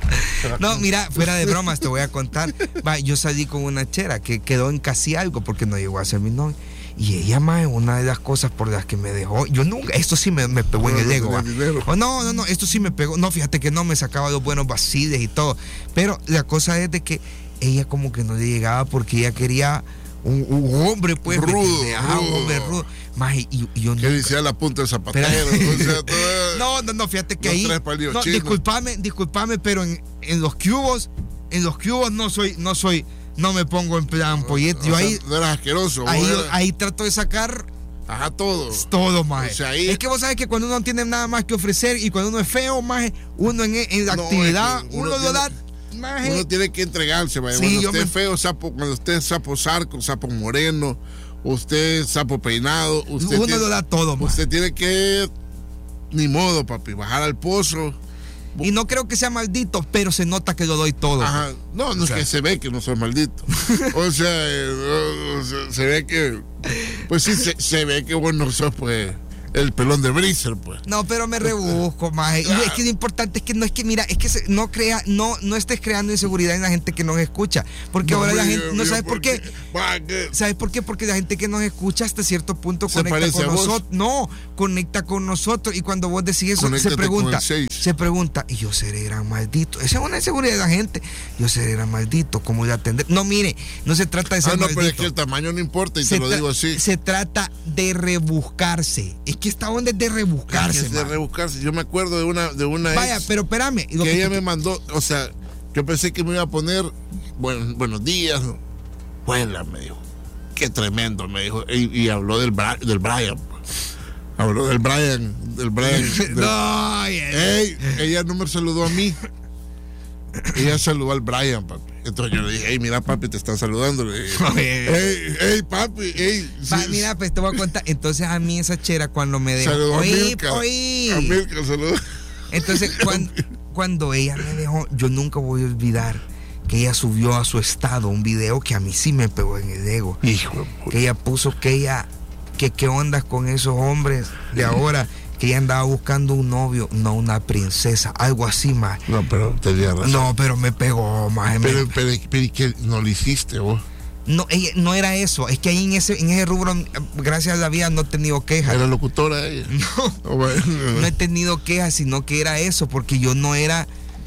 No, mira, fuera de bromas, te voy a contar. Va, yo salí con una chera que quedó en casi algo porque no llegó a ser mi novia. Y ella, más una de las cosas por las que me dejó, yo nunca, esto sí me, me pegó en No, el no ego. tenía va. dinero. Oh, no, no, no, esto sí me pegó. No, fíjate que no, me sacaba los buenos vaciles y todo. Pero la cosa es de que ella como que no le llegaba porque ella quería un, un hombre, pues. ¿me Rudo, entiendes? Ajá, un rudo. hombre rudo. Más, y, y- y yo Que nunca- decía la punta del zapatero. Espera. O sea, toda- No, no, no, fíjate que Los ahí. tres palillos No, chinos. disculpame, disculpame, pero en, en los cubos, en los cubos no soy, no soy, no me pongo en plan pollete. Yo o sea, ahí, no eras asqueroso. ahí, vos yo- eras- ahí trato de sacar Ajá, todo. todo, más. O sea, ahí- Es que vos sabes que cuando uno no tiene nada más que ofrecer y cuando uno es feo, más, uno en, en la No, actividad, es que uno uno, lo tiene- da, maje. Uno tiene que entregarse, vaya. Sí, cuando yo usted me- es feo, sapo, cuando usted es sapo zarco, sapo moreno, usted es sapo peinado, usted Uno tiene, lo da todo, más. usted tiene que, ni modo, papi, bajar al pozo. Y no creo que sea maldito, pero se nota que lo doy todo. Ajá. No, no O es sea. que se ve que no soy maldito. O sea, eh, o sea, se ve que, pues sí, se, se ve que vos no sos, pues, el pelón de Briser, pues. No, pero me rebusco, maje. Y es que lo importante es que no es que, mira, es que se- no crea, no, no estés creando inseguridad en la gente que nos escucha. Porque ahora la me- gente, no yo, sabes por qué. Va, que- ¿Sabes por qué? Porque la gente que nos escucha hasta cierto punto ¿Se conecta parece con a vos? nosotros. No, conecta con nosotros. Y cuando vos decís eso, Conéctate se pregunta, con el seis. se pregunta, ¿y yo seré gran maldito? Esa es una inseguridad de la gente. Yo seré gran maldito, ¿cómo voy a atender? No, mire, no se trata de ser Ah, no, maldito. pero es que el tamaño no importa y se, te lo tra- digo así. se trata de rebuscarse. Es que esta onda es de rebuscarse, Es de man. rebuscarse. Yo me acuerdo de una, de una Vaya, ex pero espérame. lo que que ella te- me mandó, o sea, yo pensé que me iba a poner buen- buenos días. Buena, me dijo. Qué tremendo, me dijo. Y, y habló del, Bra- del Brian. pues. Habló del Brian. Del Brian. del- No, yeah. Ey, ella no me saludó a mí. Ella saludó al Brian, papi. Entonces yo le dije, hey, mira, papi, te están saludando. Le dije, hey, hey, papi, hey. Va, sí, mira, pues te voy a contar. Entonces a mí esa chera cuando me dejó. saludó a Oí, Milka. oí. A Milka saludó. Entonces cuando, cuando ella me dejó, yo nunca voy a olvidar que ella subió a su estado un video que a mí sí me pegó en el ego. Hijo de puta. Que ella puso que ella, que qué ondas con esos hombres de ahora, que ella andaba buscando un novio, no una princesa, algo así más. No, pero tenía razón. No, pero me pegó más. Pero, pero, pero, ¿y qué no lo hiciste vos? No, ella, no era eso. Es que ahí en ese, en ese rubro, gracias a la vida, no he tenido quejas. Era locutora ella. No, Oh, bueno. no he tenido quejas, sino que era eso, porque yo no era,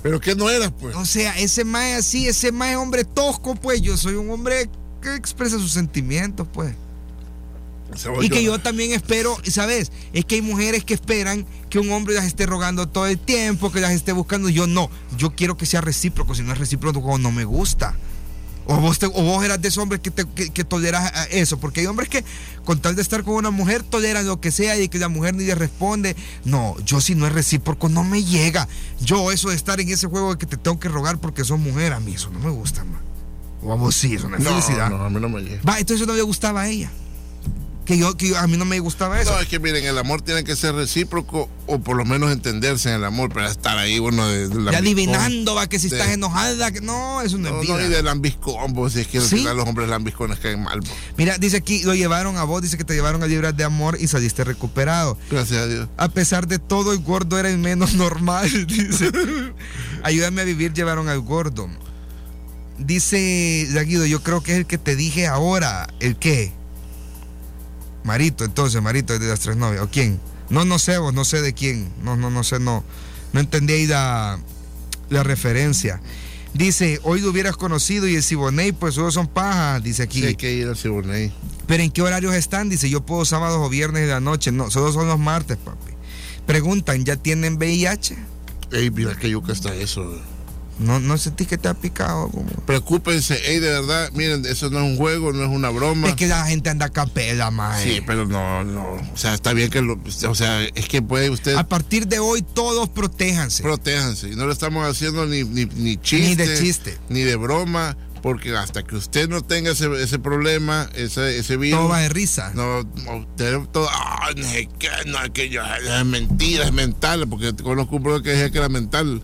¿Pero qué no eras, pues? O sea, ese mae así, ese mae es hombre tosco, pues. Yo soy un hombre que expresa sus sentimientos, pues. Y que yo también espero, ¿sabes? Es que hay mujeres que esperan que un hombre las esté rogando todo el tiempo, que las esté buscando. Yo no, yo quiero que sea recíproco. Si no es recíproco, no me gusta. O vos, te, o vos eras de esos hombres que, te, que, que toleras eso. Porque hay hombres que con tal de estar con una mujer toleran lo que sea y que la mujer ni le responde. No, yo si no es recíproco no me llega. Yo eso de estar en ese juego de que te tengo que rogar porque sos mujer, a mí eso no me gusta, man. O a vos sí, eso no es no, felicidad. No, a mí no me llega. Va, entonces eso no le gustaba a ella. Que yo, que yo, a mí no me gustaba eso. No, es que miren, el amor tiene que ser recíproco o por lo menos entenderse en el amor, para estar ahí, bueno, de, de ya adivinando, va, que si de, estás enojada, que no, eso no, no es vida. No, y de lambiscón, pues, si es que ¿sí? Los hombres lambiscones caen mal, pues. Mira, dice aquí, lo llevaron a vos, dice que te llevaron a librar de amor y saliste recuperado. Gracias a Dios. A pesar de todo, el gordo era el menos normal, dice. Ayúdame a vivir, llevaron al gordo. Dice Daguido, yo creo que es el que te dije ahora. ¿El qué? Marito, entonces, Marito de las tres novias. ¿O quién? No, no sé, vos, no sé de quién. No, no, no sé, no. No entendí ahí la, la referencia. Dice, hoy lo hubieras conocido y el Siboney, pues todos son pajas, dice aquí. Sí, hay que ir al Siboney. ¿Pero en qué horarios están? Dice, yo puedo sábados o viernes de la noche. No, solo son los martes, papi. Preguntan, ¿ya tienen V I H? Ey, mira que yuca está eso. No, no sentí que te ha picado. Como... Preocúpense, ey, de verdad, miren, eso no es un juego, no es una broma. Es que la gente anda a capela, mae. Sí, pero no, no, o sea, está bien que lo, o sea, es que puede usted... A partir de hoy todos protéjanse. Protéjanse, y no lo estamos haciendo ni, ni, ni chiste. Ni de chiste. Ni de broma, porque hasta que usted no tenga ese, ese problema, ese, ese virus... Todo va de risa. No, usted todo, ah, no es que, no es que yo, es mentira, es mental, porque conozco un bro que decía que era mental.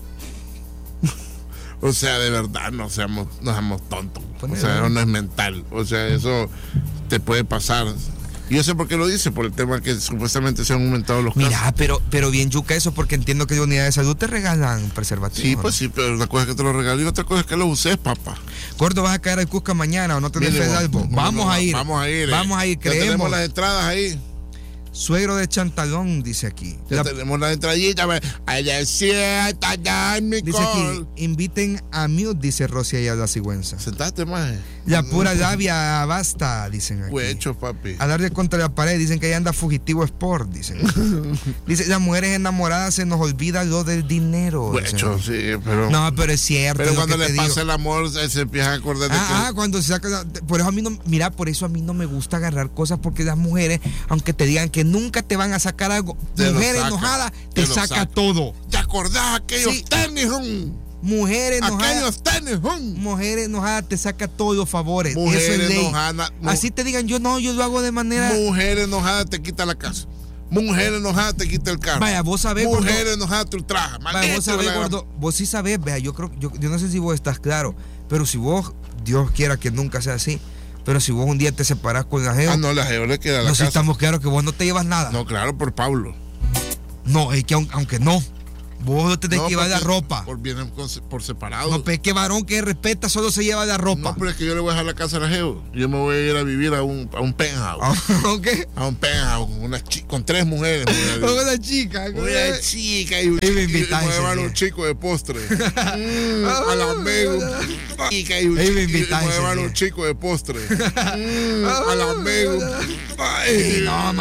O sea, de verdad, no seamos, no seamos tontos. O sea, eso no es mental. O sea, eso te puede pasar. Y yo sé por qué lo dice, por el tema que supuestamente se han aumentado los casos. Mira, pero, pero bien yuca eso, porque entiendo que de unidad de salud te regalan preservativos. Sí, pues sí, pero una cosa es que te lo regalen y otra cosa es que lo uses, papá. Gordo, ¿vas a caer al Cusca mañana o no tenés fe de algo? Vamos a ir. Vamos a ir. Vamos a ir, creemos. Ya tenemos las entradas ahí. Suegro de Chantalón, dice aquí. Ya la... tenemos la entradita. Allá sienta, allá en mi dice aquí, inviten a Mute, dice Rosy allá la cigüenza. Sentaste más. La pura labia basta, dicen aquí. Huecho, papi. A darle contra la pared, dicen que ahí anda Fugitivo Sport, dicen. Dice, las mujeres enamoradas se nos olvida lo del dinero. Huecho, sí, pero... No, pero es cierto. Pero cuando les pasa digo. el amor, se empieza a acordar de ah, que... Ah, cuando se saca... Por eso a mí no... Mira, por eso a mí no me gusta agarrar cosas, porque las mujeres, aunque te digan que nunca te van a sacar algo, te mujer saca, enojada te, te saca, saca todo. ¿Te acordás aquellos sí. tenis? Um? Mujer enojada. Aquellos tenis. Um? Mujer enojada te saca todos los favores. Mujer eso es ley. enojada. Mu Así te digan, yo no, yo lo hago de manera... Mujer enojada te quita la casa. Mujer enojada te quita el carro. Vaya, vos sabés, mujer gordo, enojada te ultraja. Vaya, vos sabés, gordo, vos sí sabés, vea, yo creo, yo, yo no sé si vos estás claro, pero si vos, Dios quiera que nunca sea así, pero si vos un día te separás con la Geo. Ah, no, la Geo le queda la no, casa. Si estamos claros que vos no te llevas nada. No, claro, por Pablo. No, es que aunque no, vos no tenés no, que llevar la ropa. Por, vienen por separado. No, pero es que varón que respeta solo se lleva la ropa. No, pero es que yo le voy a dejar la casa a la Geo. Yo me voy a ir a vivir a un, a un penthouse. ¿A qué? A un penthouse una con tres mujeres. Con una chica. Con una chica y un chico. Y me voy a llevar un chico de postre. mm, a la Mego. Chica y un chico. Y me voy a llevar un chico de postre. mm, a la Mego. No,